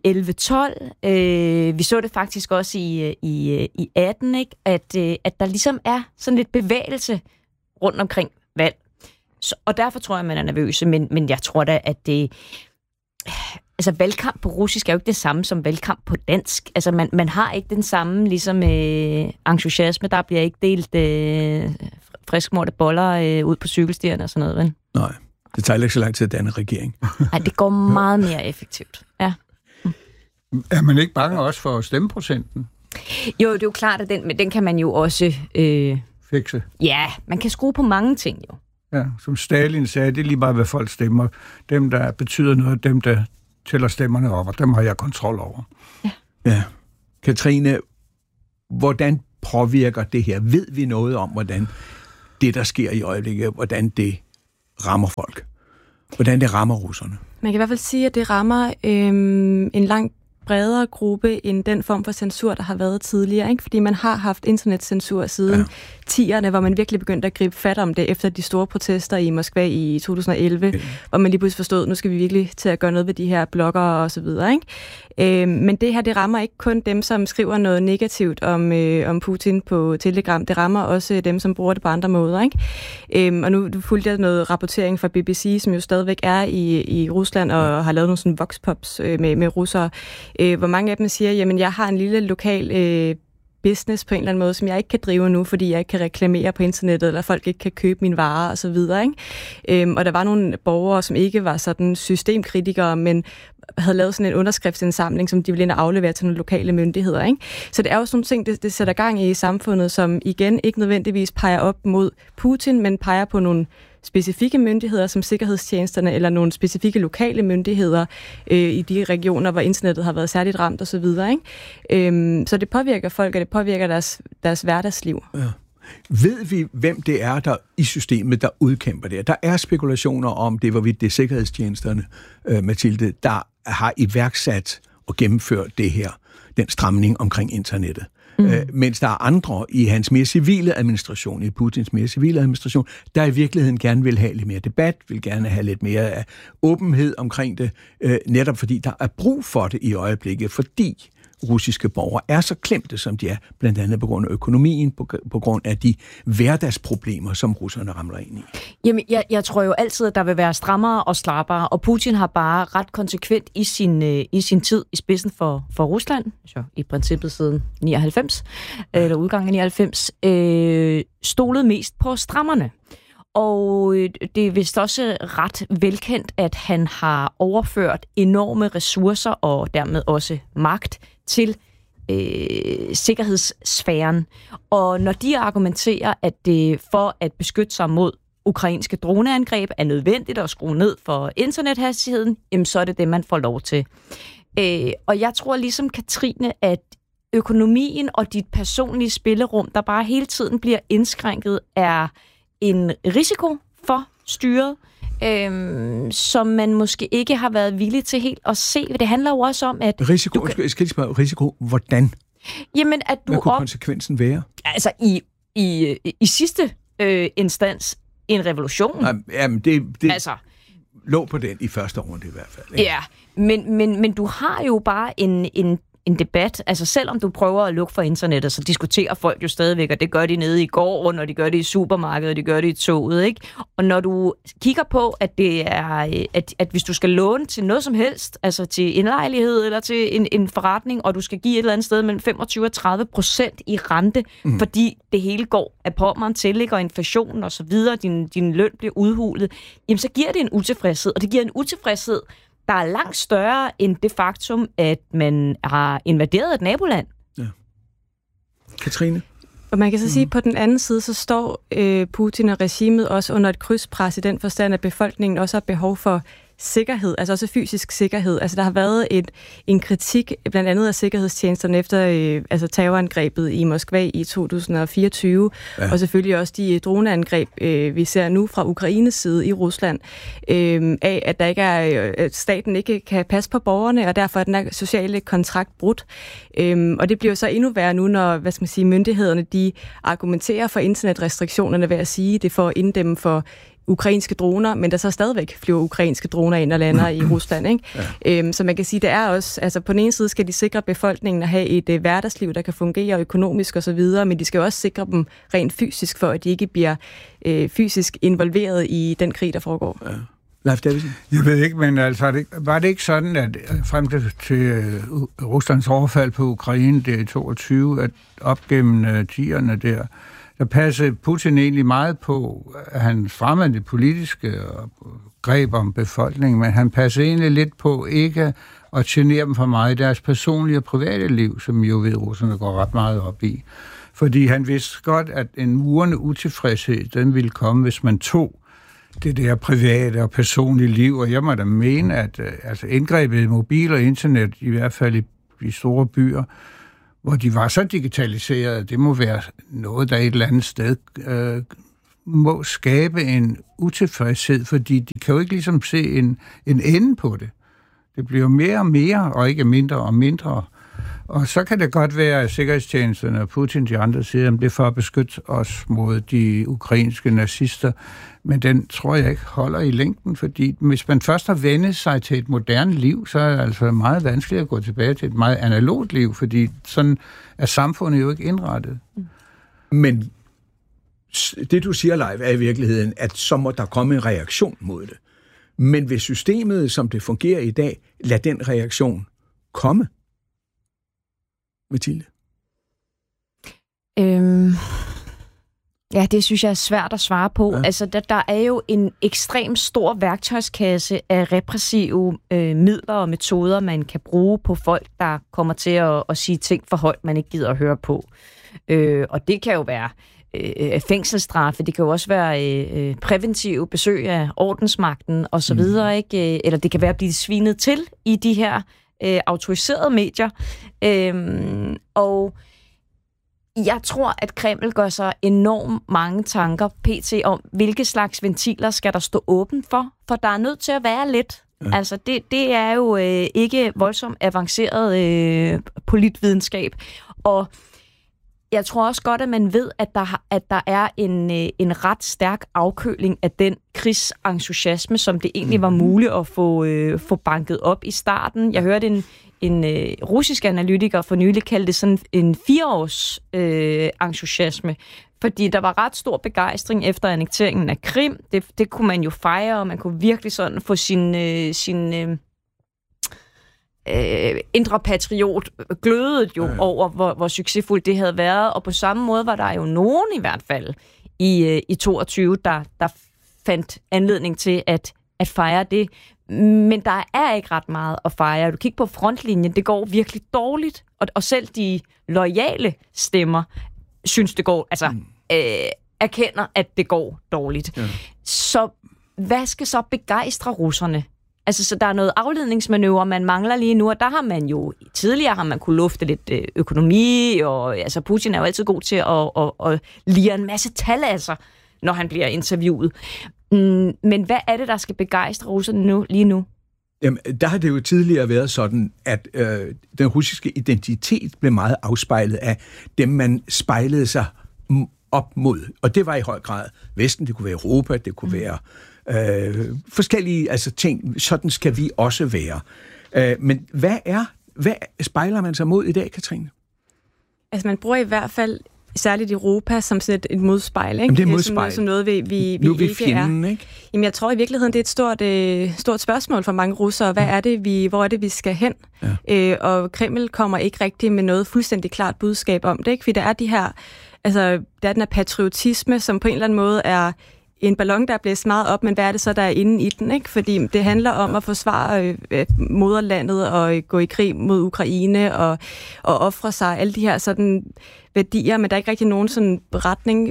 11-12, vi så det faktisk også i 18, ikke? At der ligesom er sådan lidt bevægelse rundt omkring valg. Og derfor tror jeg, man er nervøse, men jeg tror da, at det... Altså, valgkamp på russisk er jo ikke det samme som valgkamp på dansk. Altså, man har ikke den samme ligesom entusiasme. Der bliver ikke delt friskmorte boller ud på cykelstierne og sådan noget, vel? Nej, det tager ikke så lang tid at danne regering. Nej, det går meget mere effektivt, ja. Er man ikke bange også for stemmeprocenten? Jo, det er jo klart, at den kan man jo også... fikse? Ja, man kan skrue på mange ting, jo. Ja, som Stalin sagde, det er lige meget, hvad folk stemmer. Dem, der betyder noget, dem, der tæller stemmerne op, og dem har jeg kontrol over. Ja. Katrine, hvordan påvirker det her? Ved vi noget om, hvordan det, der sker i øjeblikket, hvordan det rammer folk? Hvordan det rammer russerne? Man kan i hvert fald sige, at det rammer en langt bredere gruppe end den form for censur, der har været tidligere. Ikke? Fordi man har haft internetcensur siden 10'erne, hvor man virkelig begyndte at gribe fat om det efter de store protester i Moskva i 2011, hvor man lige pludselig forstod, at nu skal vi virkelig til at gøre noget ved de her bloggere og så videre. Ikke? Men det her, det rammer ikke kun dem, som skriver noget negativt om Putin på Telegram. Det rammer også dem, som bruger det på andre måder. Ikke? Og nu fulgte jeg noget rapportering fra BBC, som jo stadigvæk er i Rusland og har lavet nogle sådan voxpops med russere, hvor mange af dem siger, jamen jeg har en lille lokal business på en eller anden måde, som jeg ikke kan drive nu, fordi jeg ikke kan reklamere på internettet, eller folk ikke kan købe mine varer og så videre. Ikke? Og der var nogle borgere, som ikke var sådan systemkritikere, men havde lavet sådan en underskriftsindsamling, som de ville ind og aflevere til nogle lokale myndigheder. Ikke? Så det er jo sådan nogle ting, det sætter gang i samfundet, som igen ikke nødvendigvis peger op mod Putin, men peger på nogle specifikke myndigheder, som sikkerhedstjenesterne, eller nogle specifikke lokale myndigheder i de regioner, hvor internettet har været særligt ramt og så videre. Ikke? Så det påvirker folk, og det påvirker deres hverdagsliv. Ja. Ved vi, hvem det er, der i systemet, der udkæmper det? Der er spekulationer om det, hvorvidt det er sikkerhedstjenesterne, Mathilde, der har iværksat og gennemført det her, den stramning omkring internettet. Mens der er andre i hans mere civile administration, i Putins mere civile administration, der i virkeligheden gerne vil have lidt mere debat, vil gerne have lidt mere af åbenhed omkring det, netop fordi der er brug for det i øjeblikket, fordi russiske borgere er så klemte, som de er, blandt andet på grund af økonomien, på grund af de hverdagsproblemer, som russerne ramler ind i. Jamen, jeg tror jo altid, at der vil være strammere og slappere, og Putin har bare ret konsekvent i sin tid i spidsen for Rusland, så i princippet siden 99, eller udgangen af 99, stolet mest på strammerne. Og det er vist også ret velkendt, at han har overført enorme ressourcer og dermed også magt til sikkerhedssfæren. Og når de argumenterer, at det for at beskytte sig mod ukrainske droneangreb er nødvendigt at skrue ned for internethastigheden, jamen så er det det, man får lov til. Og jeg tror ligesom Katrine, at økonomien og dit personlige spillerum, der bare hele tiden bliver indskrænket, er en risiko for styret, som man måske ikke har været villig til helt at se. Det handler jo også om, at... Risiko, jeg skal lige spørge, risiko, hvordan? Jamen, at du... Hvad kunne konsekvensen være? Altså, i sidste instans, en revolution. Jamen, det altså, lå på den i første runde i hvert fald. Ikke? Ja, men du har jo bare en debat. Altså selvom du prøver at lukke for internettet, så diskuterer folk jo stadigvæk, og det gør de nede i gården, og de gør det i supermarkedet, og de gør det i toget, ikke? Og når du kigger på, at det er, at hvis du skal låne til noget som helst, altså til en lejlighed eller til en forretning, og du skal give et eller andet sted mellem 25% og 30% i rente, fordi det hele går af pommeren til, og inflationen og så videre, din løn bliver udhulet, jamen så giver det en utilfredshed, og det giver en utilfredshed, der er langt større end det faktum, at man har invaderet et naboland. Ja. Katrine? Og man kan så sige, at på den anden side, så står Putin og regimet også under et krydspres i den forstand, at befolkningen også har behov for sikkerhed, altså også fysisk sikkerhed. Altså der har været en kritik, blandt andet af sikkerhedstjenesterne efter terrorangrebet i Moskva i 2024, og selvfølgelig også de droneangreb, vi ser nu fra Ukraines side i Rusland, af at der ikke er, at staten ikke kan passe på borgerne, og derfor er den her sociale kontrakt brudt. Og det bliver så endnu værre nu, når myndighederne de argumenterer for internetrestriktionerne ved at sige, det får inddæmme for ukrainske droner, men der så stadigvæk flyver ukrainske droner ind og lander i Rusland. Ikke? Ja. Så man kan sige, det er også, altså på den ene side skal de sikre befolkningen at have et hverdagsliv, der kan fungere økonomisk og så videre, men de skal også sikre dem rent fysisk, for at de ikke bliver fysisk involveret i den krig, der foregår. Ja. Leif Davidsen? Jeg ved ikke, men altså, var det ikke sådan, at frem til Ruslands overfald på Ukraine der i 22, at op gennem 10'erne der passede Putin egentlig meget på, at han fremmede det politiske greb om befolkningen, men han passede egentlig lidt på ikke at genere dem for meget i deres personlige og private liv, som jo ved russerne går ret meget op i. Fordi han vidste godt, at en murende utilfredshed, den ville komme, hvis man tog det der private og personlige liv, og jeg må da mene, at altså indgrebet i mobil og internet, i hvert fald i store byer, hvor de var så digitaliseret. Det må være noget, der et eller andet sted må skabe en utilfredshed, fordi de kan jo ikke ligesom se en ende på det. Det bliver mere og mere, og ikke mindre og mindre. Og så kan det godt være, at sikkerhedstjenesterne og Putin de andre siger, at det er for at beskytte os mod de ukrainske nazister. Men den tror jeg ikke holder i længden, fordi hvis man først har vendt sig til et moderne liv, så er det altså meget vanskeligt at gå tilbage til et meget analogt liv, fordi sådan er samfundet jo ikke indrettet. Men det, du siger, Leif, er i virkeligheden, at så må der komme en reaktion mod det. Men hvis systemet, som det fungerer i dag, lad den reaktion komme. Mathilde? Ja, det synes jeg er svært at svare på. Ja. Altså, der er jo en ekstremt stor værktøjskasse af repressive midler og metoder, man kan bruge på folk, der kommer til at sige ting for højt, man ikke gider at høre på. Og det kan jo være fængselsstraffe, det kan jo også være præventive besøg af ordensmagten osv., ikke? Eller det kan være at blive svinet til i de her autoriserede medier. Og jeg tror, at Kreml gør sig enormt mange tanker pt. Om, hvilke slags ventiler skal der stå åben for der er nødt til at være lidt. Ja. Altså, det er jo ikke voldsomt avanceret politvidenskab. Og jeg tror også godt, at man ved, at der er en ret stærk afkøling af den krigsentusiasme, som det egentlig var muligt at få banket op i starten. Jeg hørte en russisk analytiker for nylig kaldte det sådan en 4-års entusiasme, fordi der var ret stor begejstring efter annekteringen af Krim. Det kunne man jo fejre, og man kunne virkelig sådan få sin indre patriot glødede jo over, hvor succesfuldt det havde været, og på samme måde var der jo nogen i hvert fald i 22, der fandt anledning til at fejre det. Men der er ikke ret meget at fejre. Du kigger på frontlinjen, det går virkelig dårligt, og selv de loyale stemmer synes det går, erkender, at det går dårligt. Ja. Så hvad skal så begejstre russerne? Altså, så der er noget afledningsmanøvre, man mangler lige nu, og der har man jo tidligere kunne lufte lidt økonomi, og altså Putin er jo altid god til at lire en masse tal af sig, når han bliver interviewet. Men hvad er det, der skal begejstre russerne lige nu? Jamen, der har det jo tidligere været sådan, at den russiske identitet blev meget afspejlet af dem, man spejlede sig op mod. Og det var i høj grad Vesten, det kunne være Europa, det kunne være forskellige ting. Sådan skal vi også være. Men hvad spejler man sig mod i dag, Katrine? Altså, man bruger i hvert fald særligt Europa som sådan et modspejl, ikke? Jamen, det er modspejl. Som noget, vi nu er vi ikke fjenden, ikke? Jamen, jeg tror i virkeligheden, det er et stort spørgsmål for mange russere. Hvor er det, vi skal hen? Ja. Og Kreml kommer ikke rigtig med noget fuldstændig klart budskab om det, ikke? Fordi der er der er den her patriotisme, som på en eller anden måde er en ballon, der er blæst meget op, men hvad er det så, der er inde i den, ikke? Fordi det handler om at forsvare moderlandet og gå i krig mod Ukraine og ofre sig, alle de her sådan værdier, men der er ikke rigtig nogen sådan retning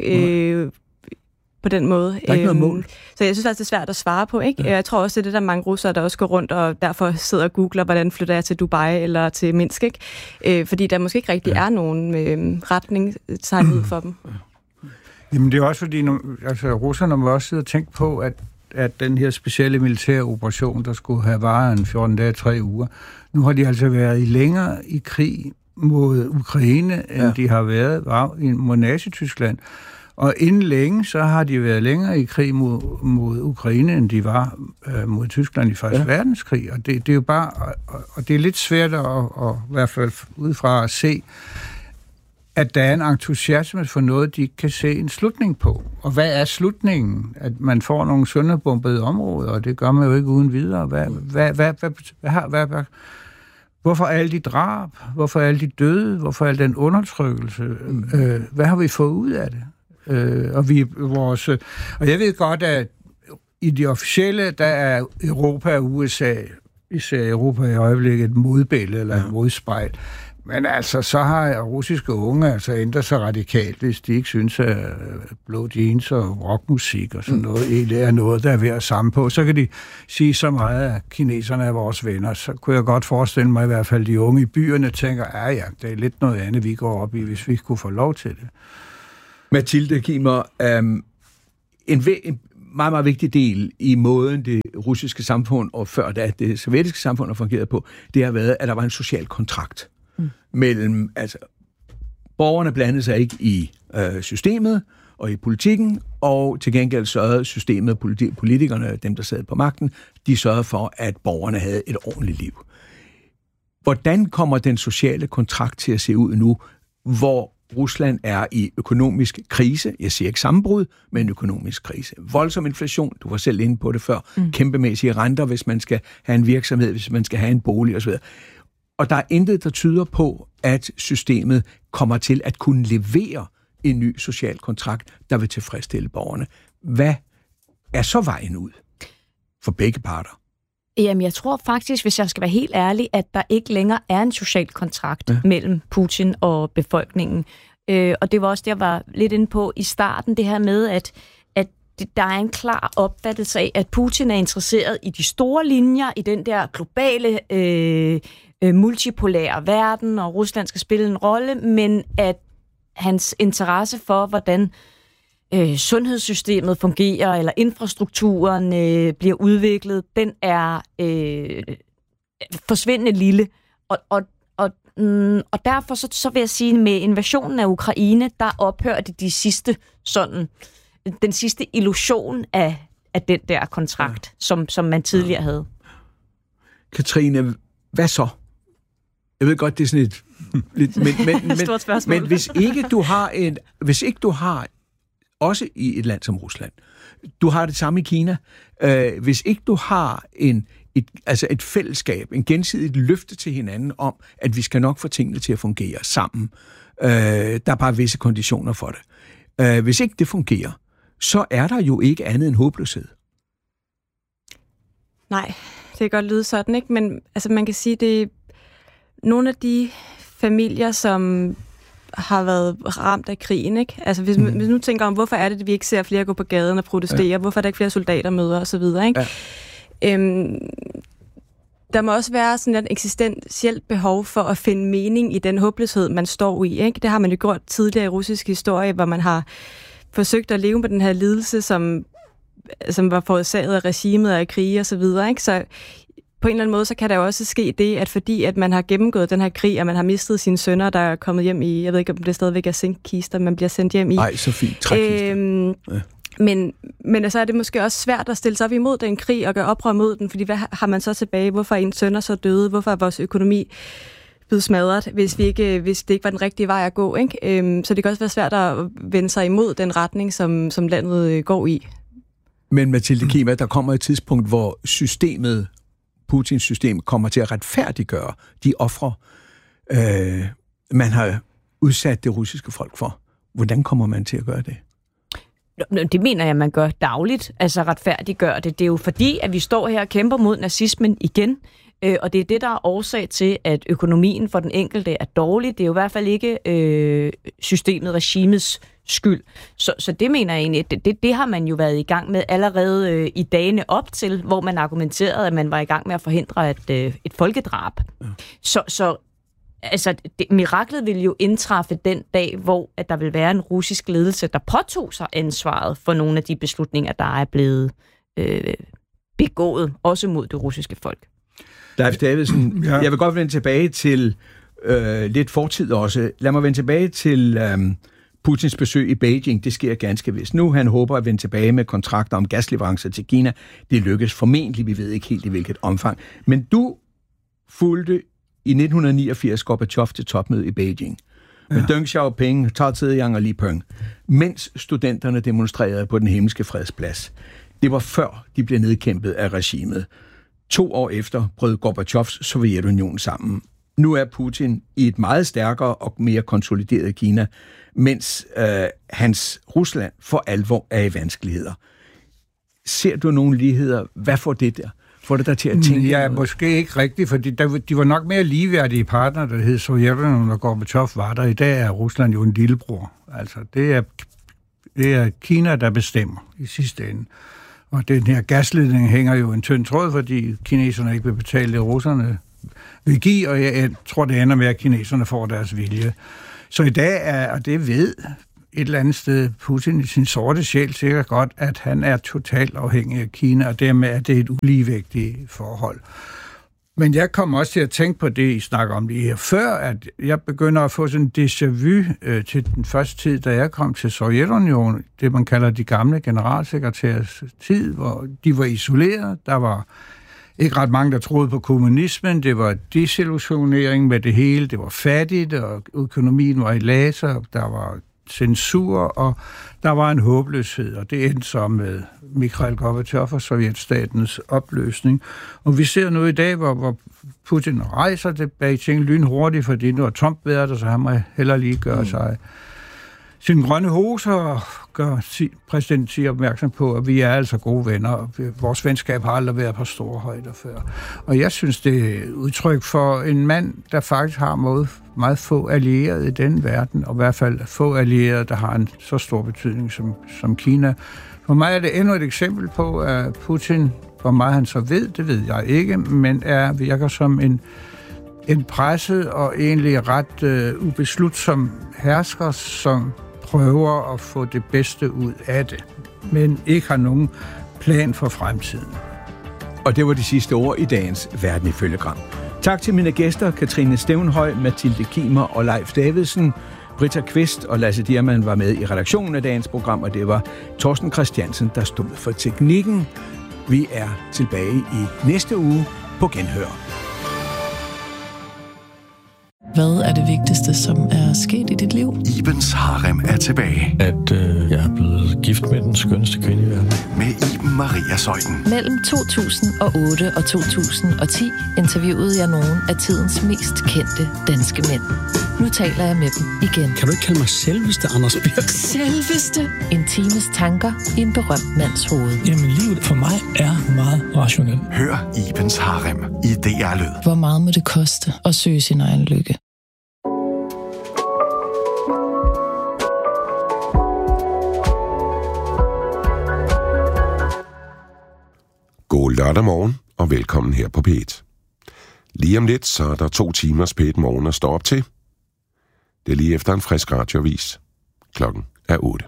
på den måde. Der er ikke noget mål. Så jeg synes faktisk, det er svært at svare på, ikke? Ja. Jeg tror også, det er det, der mange russere, der også går rundt og derfor sidder og googler, hvordan flytter jeg til Dubai eller til Minsk, ikke? Fordi der måske ikke rigtig er nogen retning tegnet ud for dem. Jamen det er også fordi, russerne må også sidde og tænke på, at den her specielle militære operation, der skulle have varet en 14 dage, 3 uger, nu har de altså været længere i krig mod Ukraine, end de har været mod Nazi-Tyskland. Og inden længe, så har de været længere i krig mod Ukraine, end de var mod Tyskland i Første Verdenskrig. Og det er jo bare, og det er lidt svært at i hvert fald udefra at se, at der er en entusiasme for noget, de kan se en slutning på. Og hvad er slutningen? At man får nogle sønderbombede områder, og det gør man jo ikke uden videre. Hvorfor alle de drab? Hvorfor alle de døde? Hvorfor al den undertrykkelse? Hvad har vi fået ud af det? Og jeg ved godt, at i de officielle, der er Europa og USA, især Europa i øjeblikket, et modbillede eller et modspejl. Men altså, så har russiske unge altså ændret sig radikalt, hvis de ikke synes, at blå jeans og rockmusik og sådan noget egentlig er noget, der er ved at samle på. Så kan de sige så meget, at kineserne er vores venner. Så kunne jeg godt forestille mig i hvert fald, de unge i byerne tænker, ja, det er lidt noget andet, vi går op i, hvis vi kunne få lov til det. Mathilde Kimmer, en meget, meget vigtig del i måden det russiske samfund, og før da det sovjetiske samfund har fungeret på, det har været, at der var en social kontrakt mellem, altså, borgerne blandede sig ikke i systemet og i politikken, og til gengæld sørgede systemet, politikerne, dem der sad på magten, de sørgede for, at borgerne havde et ordentligt liv. Hvordan kommer den sociale kontrakt til at se ud nu, hvor Rusland er i økonomisk krise? Jeg siger ikke sammenbrud, men økonomisk krise. Voldsom inflation, du var selv inde på det før, kæmpemæssige renter, hvis man skal have en virksomhed, hvis man skal have en bolig osv. Og der er intet, der tyder på, at systemet kommer til at kunne levere en ny social kontrakt, der vil tilfredsstille borgerne. Hvad er så vejen ud for begge parter? Jamen, jeg tror faktisk, hvis jeg skal være helt ærlig, at der ikke længere er en social kontrakt mellem Putin og befolkningen. Og det var også det, jeg var lidt inde på i starten, det her med, at der er en klar opfattelse af, at Putin er interesseret i de store linjer, i den der globale multipolære verden, og Rusland skal spille en rolle, men at hans interesse for, hvordan sundhedssystemet fungerer, eller infrastrukturen bliver udviklet, den er forsvindende lille. Og derfor så vil jeg sige, med invasionen af Ukraine, der ophørte den sidste illusion af den der kontrakt, som man tidligere havde. Katrine, hvad så? Jeg ved godt, det er sådan et stort spørgsmål. Men hvis ikke du har også i et land som Rusland, du har det samme i Kina, hvis ikke du har et fællesskab, en gensidigt løfte til hinanden om, at vi skal nok få tingene til at fungere sammen. Der er bare visse konditioner for det. Hvis ikke det fungerer, så er der jo ikke andet end håbløshed. Nej, det kan godt lyde sådan, ikke? Men altså, man kan sige, det er nogle af de familier, som har været ramt af krigen, ikke? Altså, hvis nu tænker om, hvorfor er det, at vi ikke ser flere gå på gaden og protestere? Hvorfor er der ikke flere soldater møder og så videre, ikke? Ja. Der må også være sådan et eksistentielt behov for at finde mening i den håbløshed, man står i, ikke? Det har man jo gjort tidligere i russisk historie, hvor man har forsøgt at leve med den her lidelse, som var forårsaget af regimet og af krige og så videre, ikke? Så på en eller anden måde, så kan der jo også ske det, at fordi at man har gennemgået den her krig, og man har mistet sine sønner, der er kommet hjem i, jeg ved ikke, om det stadigvæk er zinkkister, man bliver sendt hjem i. Nej, så fint. Trækister. Men altså er det måske også svært at stille sig op imod den krig og gøre oprør mod den, fordi hvad har man så tilbage? Hvorfor er ens sønner så døde? Hvorfor er vores økonomi blevet smadret, hvis det ikke var den rigtige vej at gå, ikke? Så det kan også være svært at vende sig imod den retning, som landet går i. Men Mathilde Kimmer, der kommer et tidspunkt, hvor Putins system kommer til at retfærdiggøre de ofre, man har udsat det russiske folk for. Hvordan kommer man til at gøre det? Det mener jeg, man gør dagligt, altså retfærdiggør det. Det er jo fordi, at vi står her og kæmper mod nazismen igen, og det er det, der er årsag til, at økonomien for den enkelte er dårlig. Det er jo i hvert fald ikke systemet, regimets skyld. Så det mener jeg egentlig, det har man jo været i gang med allerede i dagene op til, hvor man argumenterede, at man var i gang med at forhindre et folkedrab. Ja. Så altså, miraklet ville jo indtræffe den dag, hvor at der vil være en russisk ledelse, der påtog sig ansvaret for nogle af de beslutninger, der er blevet begået, også mod det russiske folk. Leif Davidsen, jeg vil godt vende tilbage til lidt fortid også. Lad mig vende tilbage til Putins besøg i Beijing. Det sker ganske vist nu. Han håber at vende tilbage med kontrakter om gasleverancer til Kina. Det lykkes formentlig. Vi ved ikke helt i hvilket omfang. Men du fulgte i 1989 Gorbachev til topmøde i Beijing. Med Deng Xiaoping, Tao Zedong og Li Peng. Mens studenterne demonstrerede på den himmelske fredsplads. Det var før de blev nedkæmpet af regimet. 2 år efter brød Gorbachevs Sovjetunion sammen. Nu er Putin i et meget stærkere og mere konsolideret Kina, mens hans Rusland for alvor er i vanskeligheder. Ser du nogle ligheder? Hvad får det der Får det der til at tænke? Ja, måske ikke rigtigt, fordi de var nok mere ligeværdige partnere, der hed Sovjetunionen og Gorbachev var der. I dag er Rusland jo en lillebror. Altså, det er Kina, der bestemmer i sidste ende. Og den her gasledning hænger jo en tynd tråd, fordi kineserne ikke vil betale det, russerne vil give, og jeg tror, det ender med, at kineserne får deres vilje. Så i dag er, og det ved et eller andet sted Putin i sin sorte sjæl sikkert godt, at han er totalt afhængig af Kina, og dermed er det et uligevægtigt forhold. Men jeg kom også til at tænke på det, I snakker om lige her før, at jeg begynder at få sådan en déjà vu til den første tid, da jeg kom til Sovjetunionen, det man kalder de gamle generalsekretærs tid, hvor de var isoleret, der var ikke ret mange, der troede på kommunismen, det var desillusionering med det hele, det var fattigt, og økonomien var i laser, der var censur, og der var en håbløshed, og det endte så med Mikhail Gorbachev og sovjetstatens opløsning. Og vi ser nu i dag, hvor Putin rejser det bag ting lynhurtigt, fordi nu er Trump været der, så han må heller lige gøre sig sin grønne hoser og gør præsidenten siger opmærksom på, at vi er altså gode venner, og vores venskab har aldrig været på store højder før. Og jeg synes, det er udtryk for en mand, der faktisk har meget få allierede i den verden, og i hvert fald få allierede, der har en så stor betydning som Kina. For mig er det endnu et eksempel på, at Putin, hvor meget han så ved, det ved jeg ikke, men virker som en presset og egentlig ret ubeslutsom hersker, som prøver at få det bedste ud af det, men ikke har nogen plan for fremtiden. Og det var de sidste ord i dagens Verden ifølge Gram. Tak til mine gæster, Katrine Stævnhøj, Mathilde Kimer og Leif Davidsen. Britta Kvist og Lasse Diermann var med i redaktionen af dagens program, og det var Torsten Christiansen, der stod for teknikken. Vi er tilbage i næste uge på Genhør. Hvad er det vigtigste, som er sket i dit liv? Ibens Harem er tilbage. At jeg er blevet gift med den skønneste kvinde i verden. Med Iben Maria Zeuthen. Mellem 2008 og 2010 interviewede jeg nogle af tidens mest kendte danske mænd. Nu taler jeg med dem igen. Kan du ikke kalde mig selveste, Anders Birk? Selveste? En times tanker i en berømt mands hoved. Jamen, livet for mig er meget rationelt. Hør Ibens Harem i DR Lyd. Hvor meget må det koste at søge sin egen lykke? God lørdag morgen, og velkommen her på P1. Lige om lidt, så er der 2 timers P1 morgen at stå op til. Det er lige efter en frisk radioavis. Klokken er 8.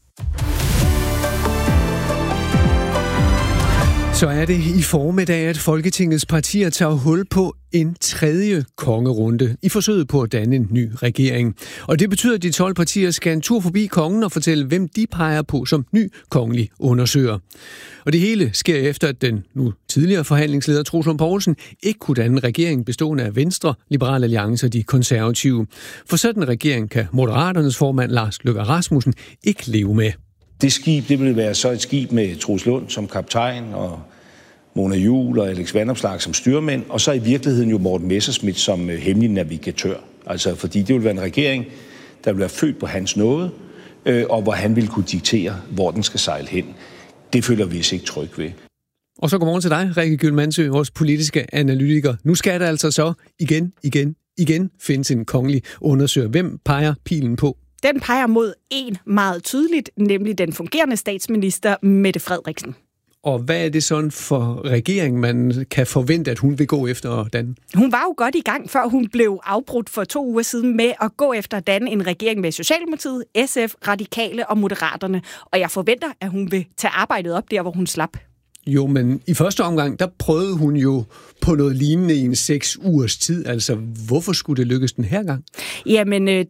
Så er det i formiddag, at Folketingets partier tager hul på en 3. kongerunde i forsøget på at danne en ny regering. Og det betyder, at de 12 partier skal en tur forbi kongen og fortælle, hvem de peger på som ny kongelig undersøger. Og det hele sker efter, at den nu tidligere forhandlingsleder Troels Lund Poulsen ikke kunne danne en regering bestående af Venstre, Liberal Alliance og de konservative. For sådan en regering kan Moderaternes formand Lars Løkke Rasmussen ikke leve med. Det skib, det vil være så et skib med Troels Lund som kaptajn, og Mona Juhl og Alex Vanopslagh som styrmænd, og så i virkeligheden jo Morten Messerschmidt som hemmelig navigatør. Altså fordi det vil være en regering, der vil være født på hans nåde, og hvor han vil kunne diktere, hvor den skal sejle hen. Det føler vi os ikke tryg ved. Og så godmorgen til dig, Rikke Gyldmansø, vores politiske analytiker. Nu skal der altså så igen findes en kongelig undersøger. Hvem peger pilen på? Den peger mod en meget tydeligt, nemlig den fungerende statsminister Mette Frederiksen. Og hvad er det sådan for regeringen, man kan forvente, at hun vil gå efter danne? Hun var jo godt i gang, før hun blev afbrudt for 2 uger siden med at gå efter at danne en regering med Socialdemokratiet, SF, Radikale og Moderaterne. Og jeg forventer, at hun vil tage arbejdet op der, hvor hun slap. Jo, men i første omgang, der prøvede hun jo på noget lignende i en 6 ugers tid. Altså, hvorfor skulle det lykkes den her gang? Jamen, det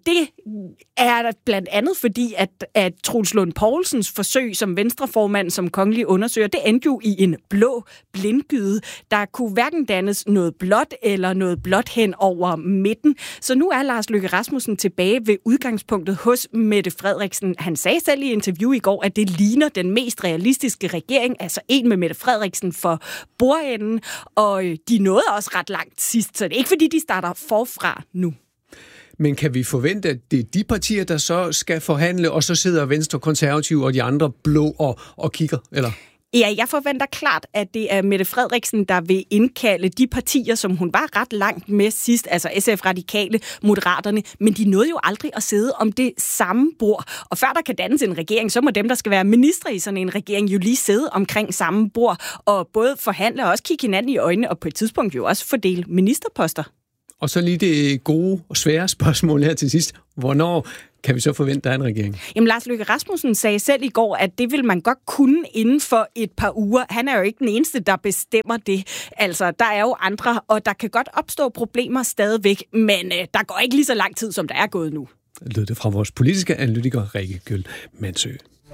er blandt andet fordi, at Troels Lund Poulsens forsøg som venstreformand, som kongelig undersøger, det endte jo i en blå blindgyde. Der kunne hverken dannes noget blåt eller noget blåt hen over midten. Så nu er Lars Løkke Rasmussen tilbage ved udgangspunktet hos Mette Frederiksen. Han sagde selv i interview i går, at det ligner den mest realistiske regering, altså en med Mette Frederiksen for bordenden, og de nåede også ret langt sidst, så det er ikke fordi, de starter forfra nu. Men kan vi forvente, at det er de partier, der så skal forhandle, og så sidder Venstre, Konservative og de andre blå og kigger, eller? Ja, jeg forventer klart, at det er Mette Frederiksen, der vil indkalde de partier, som hun var ret langt med sidst, altså SF, Radikale, Moderaterne, men de nåede jo aldrig at sidde om det samme bord. Og før der kan dannes en regering, så må dem, der skal være ministre i sådan en regering, jo lige sidde omkring samme bord og både forhandle og også kigge hinanden i øjnene, og på et tidspunkt jo også fordele ministerposter. Og så lige det gode og svære spørgsmål her til sidst. Hvornår kan vi så forvente, der er en regering? Jamen, Lars Løkke Rasmussen sagde selv i går, at det vil man godt kunne inden for et par uger. Han er jo ikke den eneste, der bestemmer det. Altså, der er jo andre, og der kan godt opstå problemer stadigvæk, men der går ikke lige så lang tid, som der er gået nu. Lød det fra vores politiske analytiker, Rikke Gjøl-Mandsø.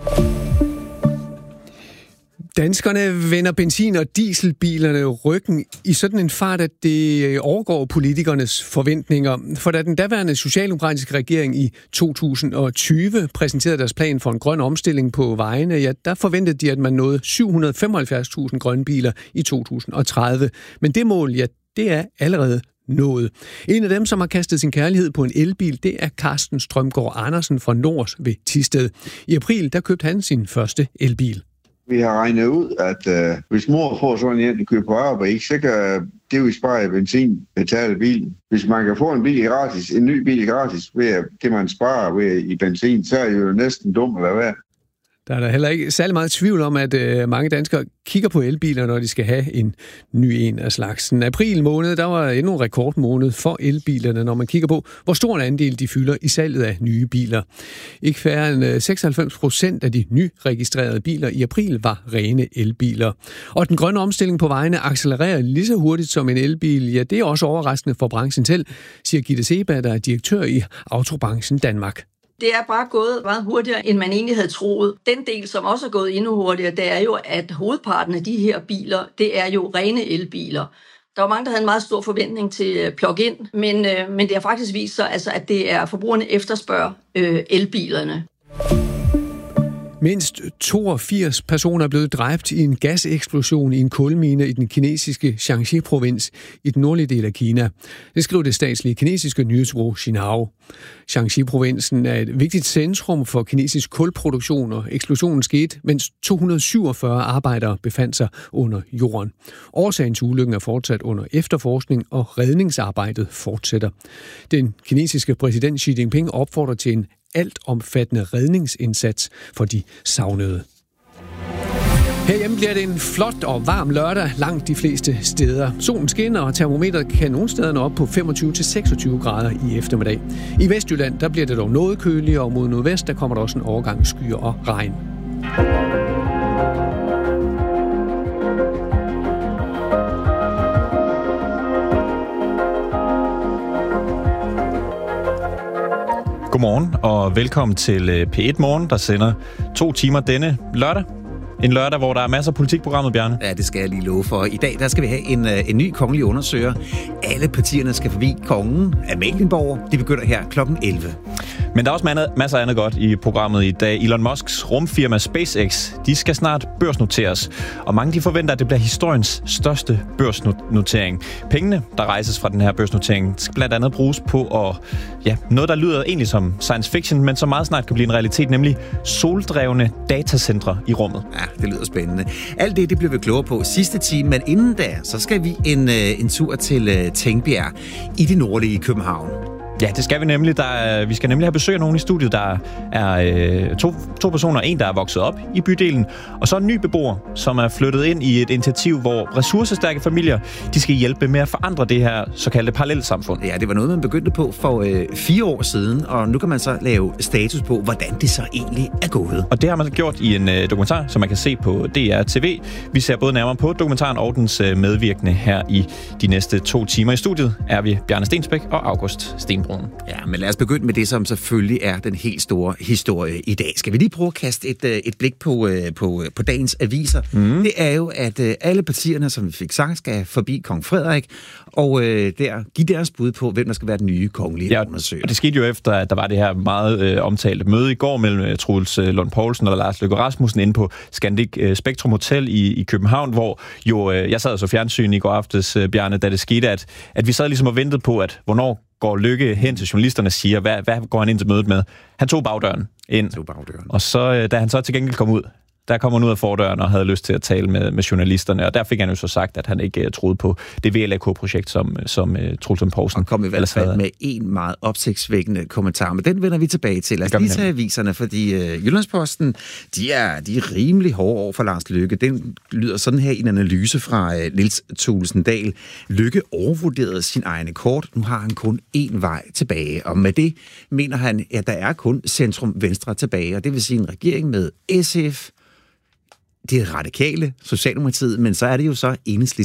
Danskerne vender benzin- og dieselbilerne ryggen i sådan en fart, at det overgår politikernes forventninger. For da den daværende socialdemokratiske regering i 2020 præsenterede deres plan for en grøn omstilling på vejene, ja, der forventede de, at man nåede 775.000 grønne biler i 2030. Men det mål, ja, det er allerede nået. En af dem, som har kastet sin kærlighed på en elbil, det er Carsten Strømgaard Andersen fra Nors ved Thisted. I april, der købte han sin første elbil. Vi har regnet ud, at hvis mor får sådan en køber på arbejde, så kan det jo spare benzin, betale bilen. Hvis man kan få en ny bil gratis ved det, man sparer ved i benzin, så er det jo næsten dumt at lade være. Der er der heller ikke særlig meget tvivl om, at mange danskere kigger på elbiler, når de skal have en ny en af slagsen. April måned, der var endnu en rekordmåned for elbilerne, når man kigger på, hvor stor en andel de fylder i salget af nye biler. Ikke færre end 96% af de nyregistrerede biler i april var rene elbiler. Og den grønne omstilling på vejene accelererer lige så hurtigt som en elbil. Ja, det er også overraskende for branchen selv, siger Gitte Seba, der er direktør i Autobranchen Danmark. Det er bare gået meget hurtigere, end man egentlig havde troet. Den del, som også er gået endnu hurtigere, det er jo, at hovedparten af de her biler, det er jo rene elbiler. Der var mange, der havde en meget stor forventning til plug-in, men det har faktisk vist sig, altså, at det er forbrugerne efterspørger elbilerne. Mindst 82 personer er blevet dræbt i en gaseksplosion i en kulmine i den kinesiske Shaanxi-provins i den nordlige del af Kina. Det skriver det statslige kinesiske nyhedsbureau Xinhua. Shaanxi-provinsen er et vigtigt centrum for kinesisk kulproduktion, og eksplosionen skete, mens 247 arbejdere befandt sig under jorden. Årsagen til ulykken er fortsat under efterforskning, og redningsarbejdet fortsætter. Den kinesiske præsident Xi Jinping opfordrer til en altomfattende redningsindsats for de savnede. Herhjemme bliver det en flot og varm lørdag langt de fleste steder. Solen skinner, og termometeret kan nogle steder nå op på 25-26 grader i eftermiddag. I Vestjylland der bliver det dog noget køligere, og mod nordvest der kommer der også en overgang skyer og regn. Godmorgen og velkommen til P1 Morgen, der sender 2 timer denne lørdag. En lørdag, hvor der er masser af politikprogrammet, Bjarne. Ja, det skal jeg lige love for. I dag der skal vi have en ny kongelig undersøger. Alle partierne skal forbi kongen af Amalienborg. Det begynder her kl. 11. Men der er også masser af andet godt i programmet i dag. Elon Musks rumfirma SpaceX, de skal snart børsnoteres. Og mange de forventer, at det bliver historiens største børsnotering. Pengene, der rejses fra den her børsnotering, skal blandt andet bruges på noget, der lyder egentlig som science fiction, men som meget snart kan blive en realitet, nemlig soldrevne datacentre i rummet. Ja, det lyder spændende. Alt det bliver vi klogere på sidste time, men inden da, så skal vi en tur til Tingbjerg i det nordlige København. Ja, det skal vi nemlig. Vi skal nemlig have besøg af nogen i studiet. Der er to personer. En, der er vokset op i bydelen, og så en ny beboer, som er flyttet ind i et initiativ, hvor ressourcestærke familier, de skal hjælpe med at forandre det her såkaldte parallelsamfund. Ja, det var noget, man begyndte på for 4 år siden, og nu kan man så lave status på, hvordan det så egentlig er gået. Og det har man gjort i en dokumentar, som man kan se på DR TV. Vi ser både nærmere på dokumentaren og dens medvirkende her i de næste 2 timer. I studiet er vi Bjarne Stensbæk og August Stenbrun. Ja, men lad os begynde med det, som selvfølgelig er den helt store historie i dag. Skal vi lige prøve at kaste et blik på dagens aviser? Det er jo, at alle partierne, som vi fik sagt, skal forbi kong Frederik, og give deres bud på, hvem der skal være den nye kongelige undersøger. Og det skete jo efter, at der var det her meget omtalte møde i går mellem Troels Lund Poulsen og Lars Løkke Rasmussen inde på Scandic Spectrum Hotel i København, hvor jo, jeg sad så fjernsyn i går aftes, Bjarne, da det skete, at vi sad ligesom og ventede på, at hvornår går Løkke hen til journalisterne og siger, hvad går han ind til mødet med? Han tog bagdøren ind. Og så, da han så til gengæld kom ud, der kom han ud af fordøren og havde lyst til at tale med journalisterne, og der fik han jo så sagt, at han ikke troede på det VLAK-projekt, som Troels Lund Poulsen. Og kom i hvert fald med en meget opsigtsvækkende kommentar, men den vender vi tilbage til. Lad os lige tage aviserne, fordi Jyllandsposten, de er rimelig hårde over for Lars Løkke. Den lyder sådan her i en analyse fra Niels Thulesen Dahl. Løkke overvurderede sin egen kort. Nu har han kun én vej tilbage, og med det mener han, at der er kun centrum-venstre tilbage, og det vil sige en regering med SF, det er Radikale, Socialdemokratiet, men så er det jo så Enhedslisten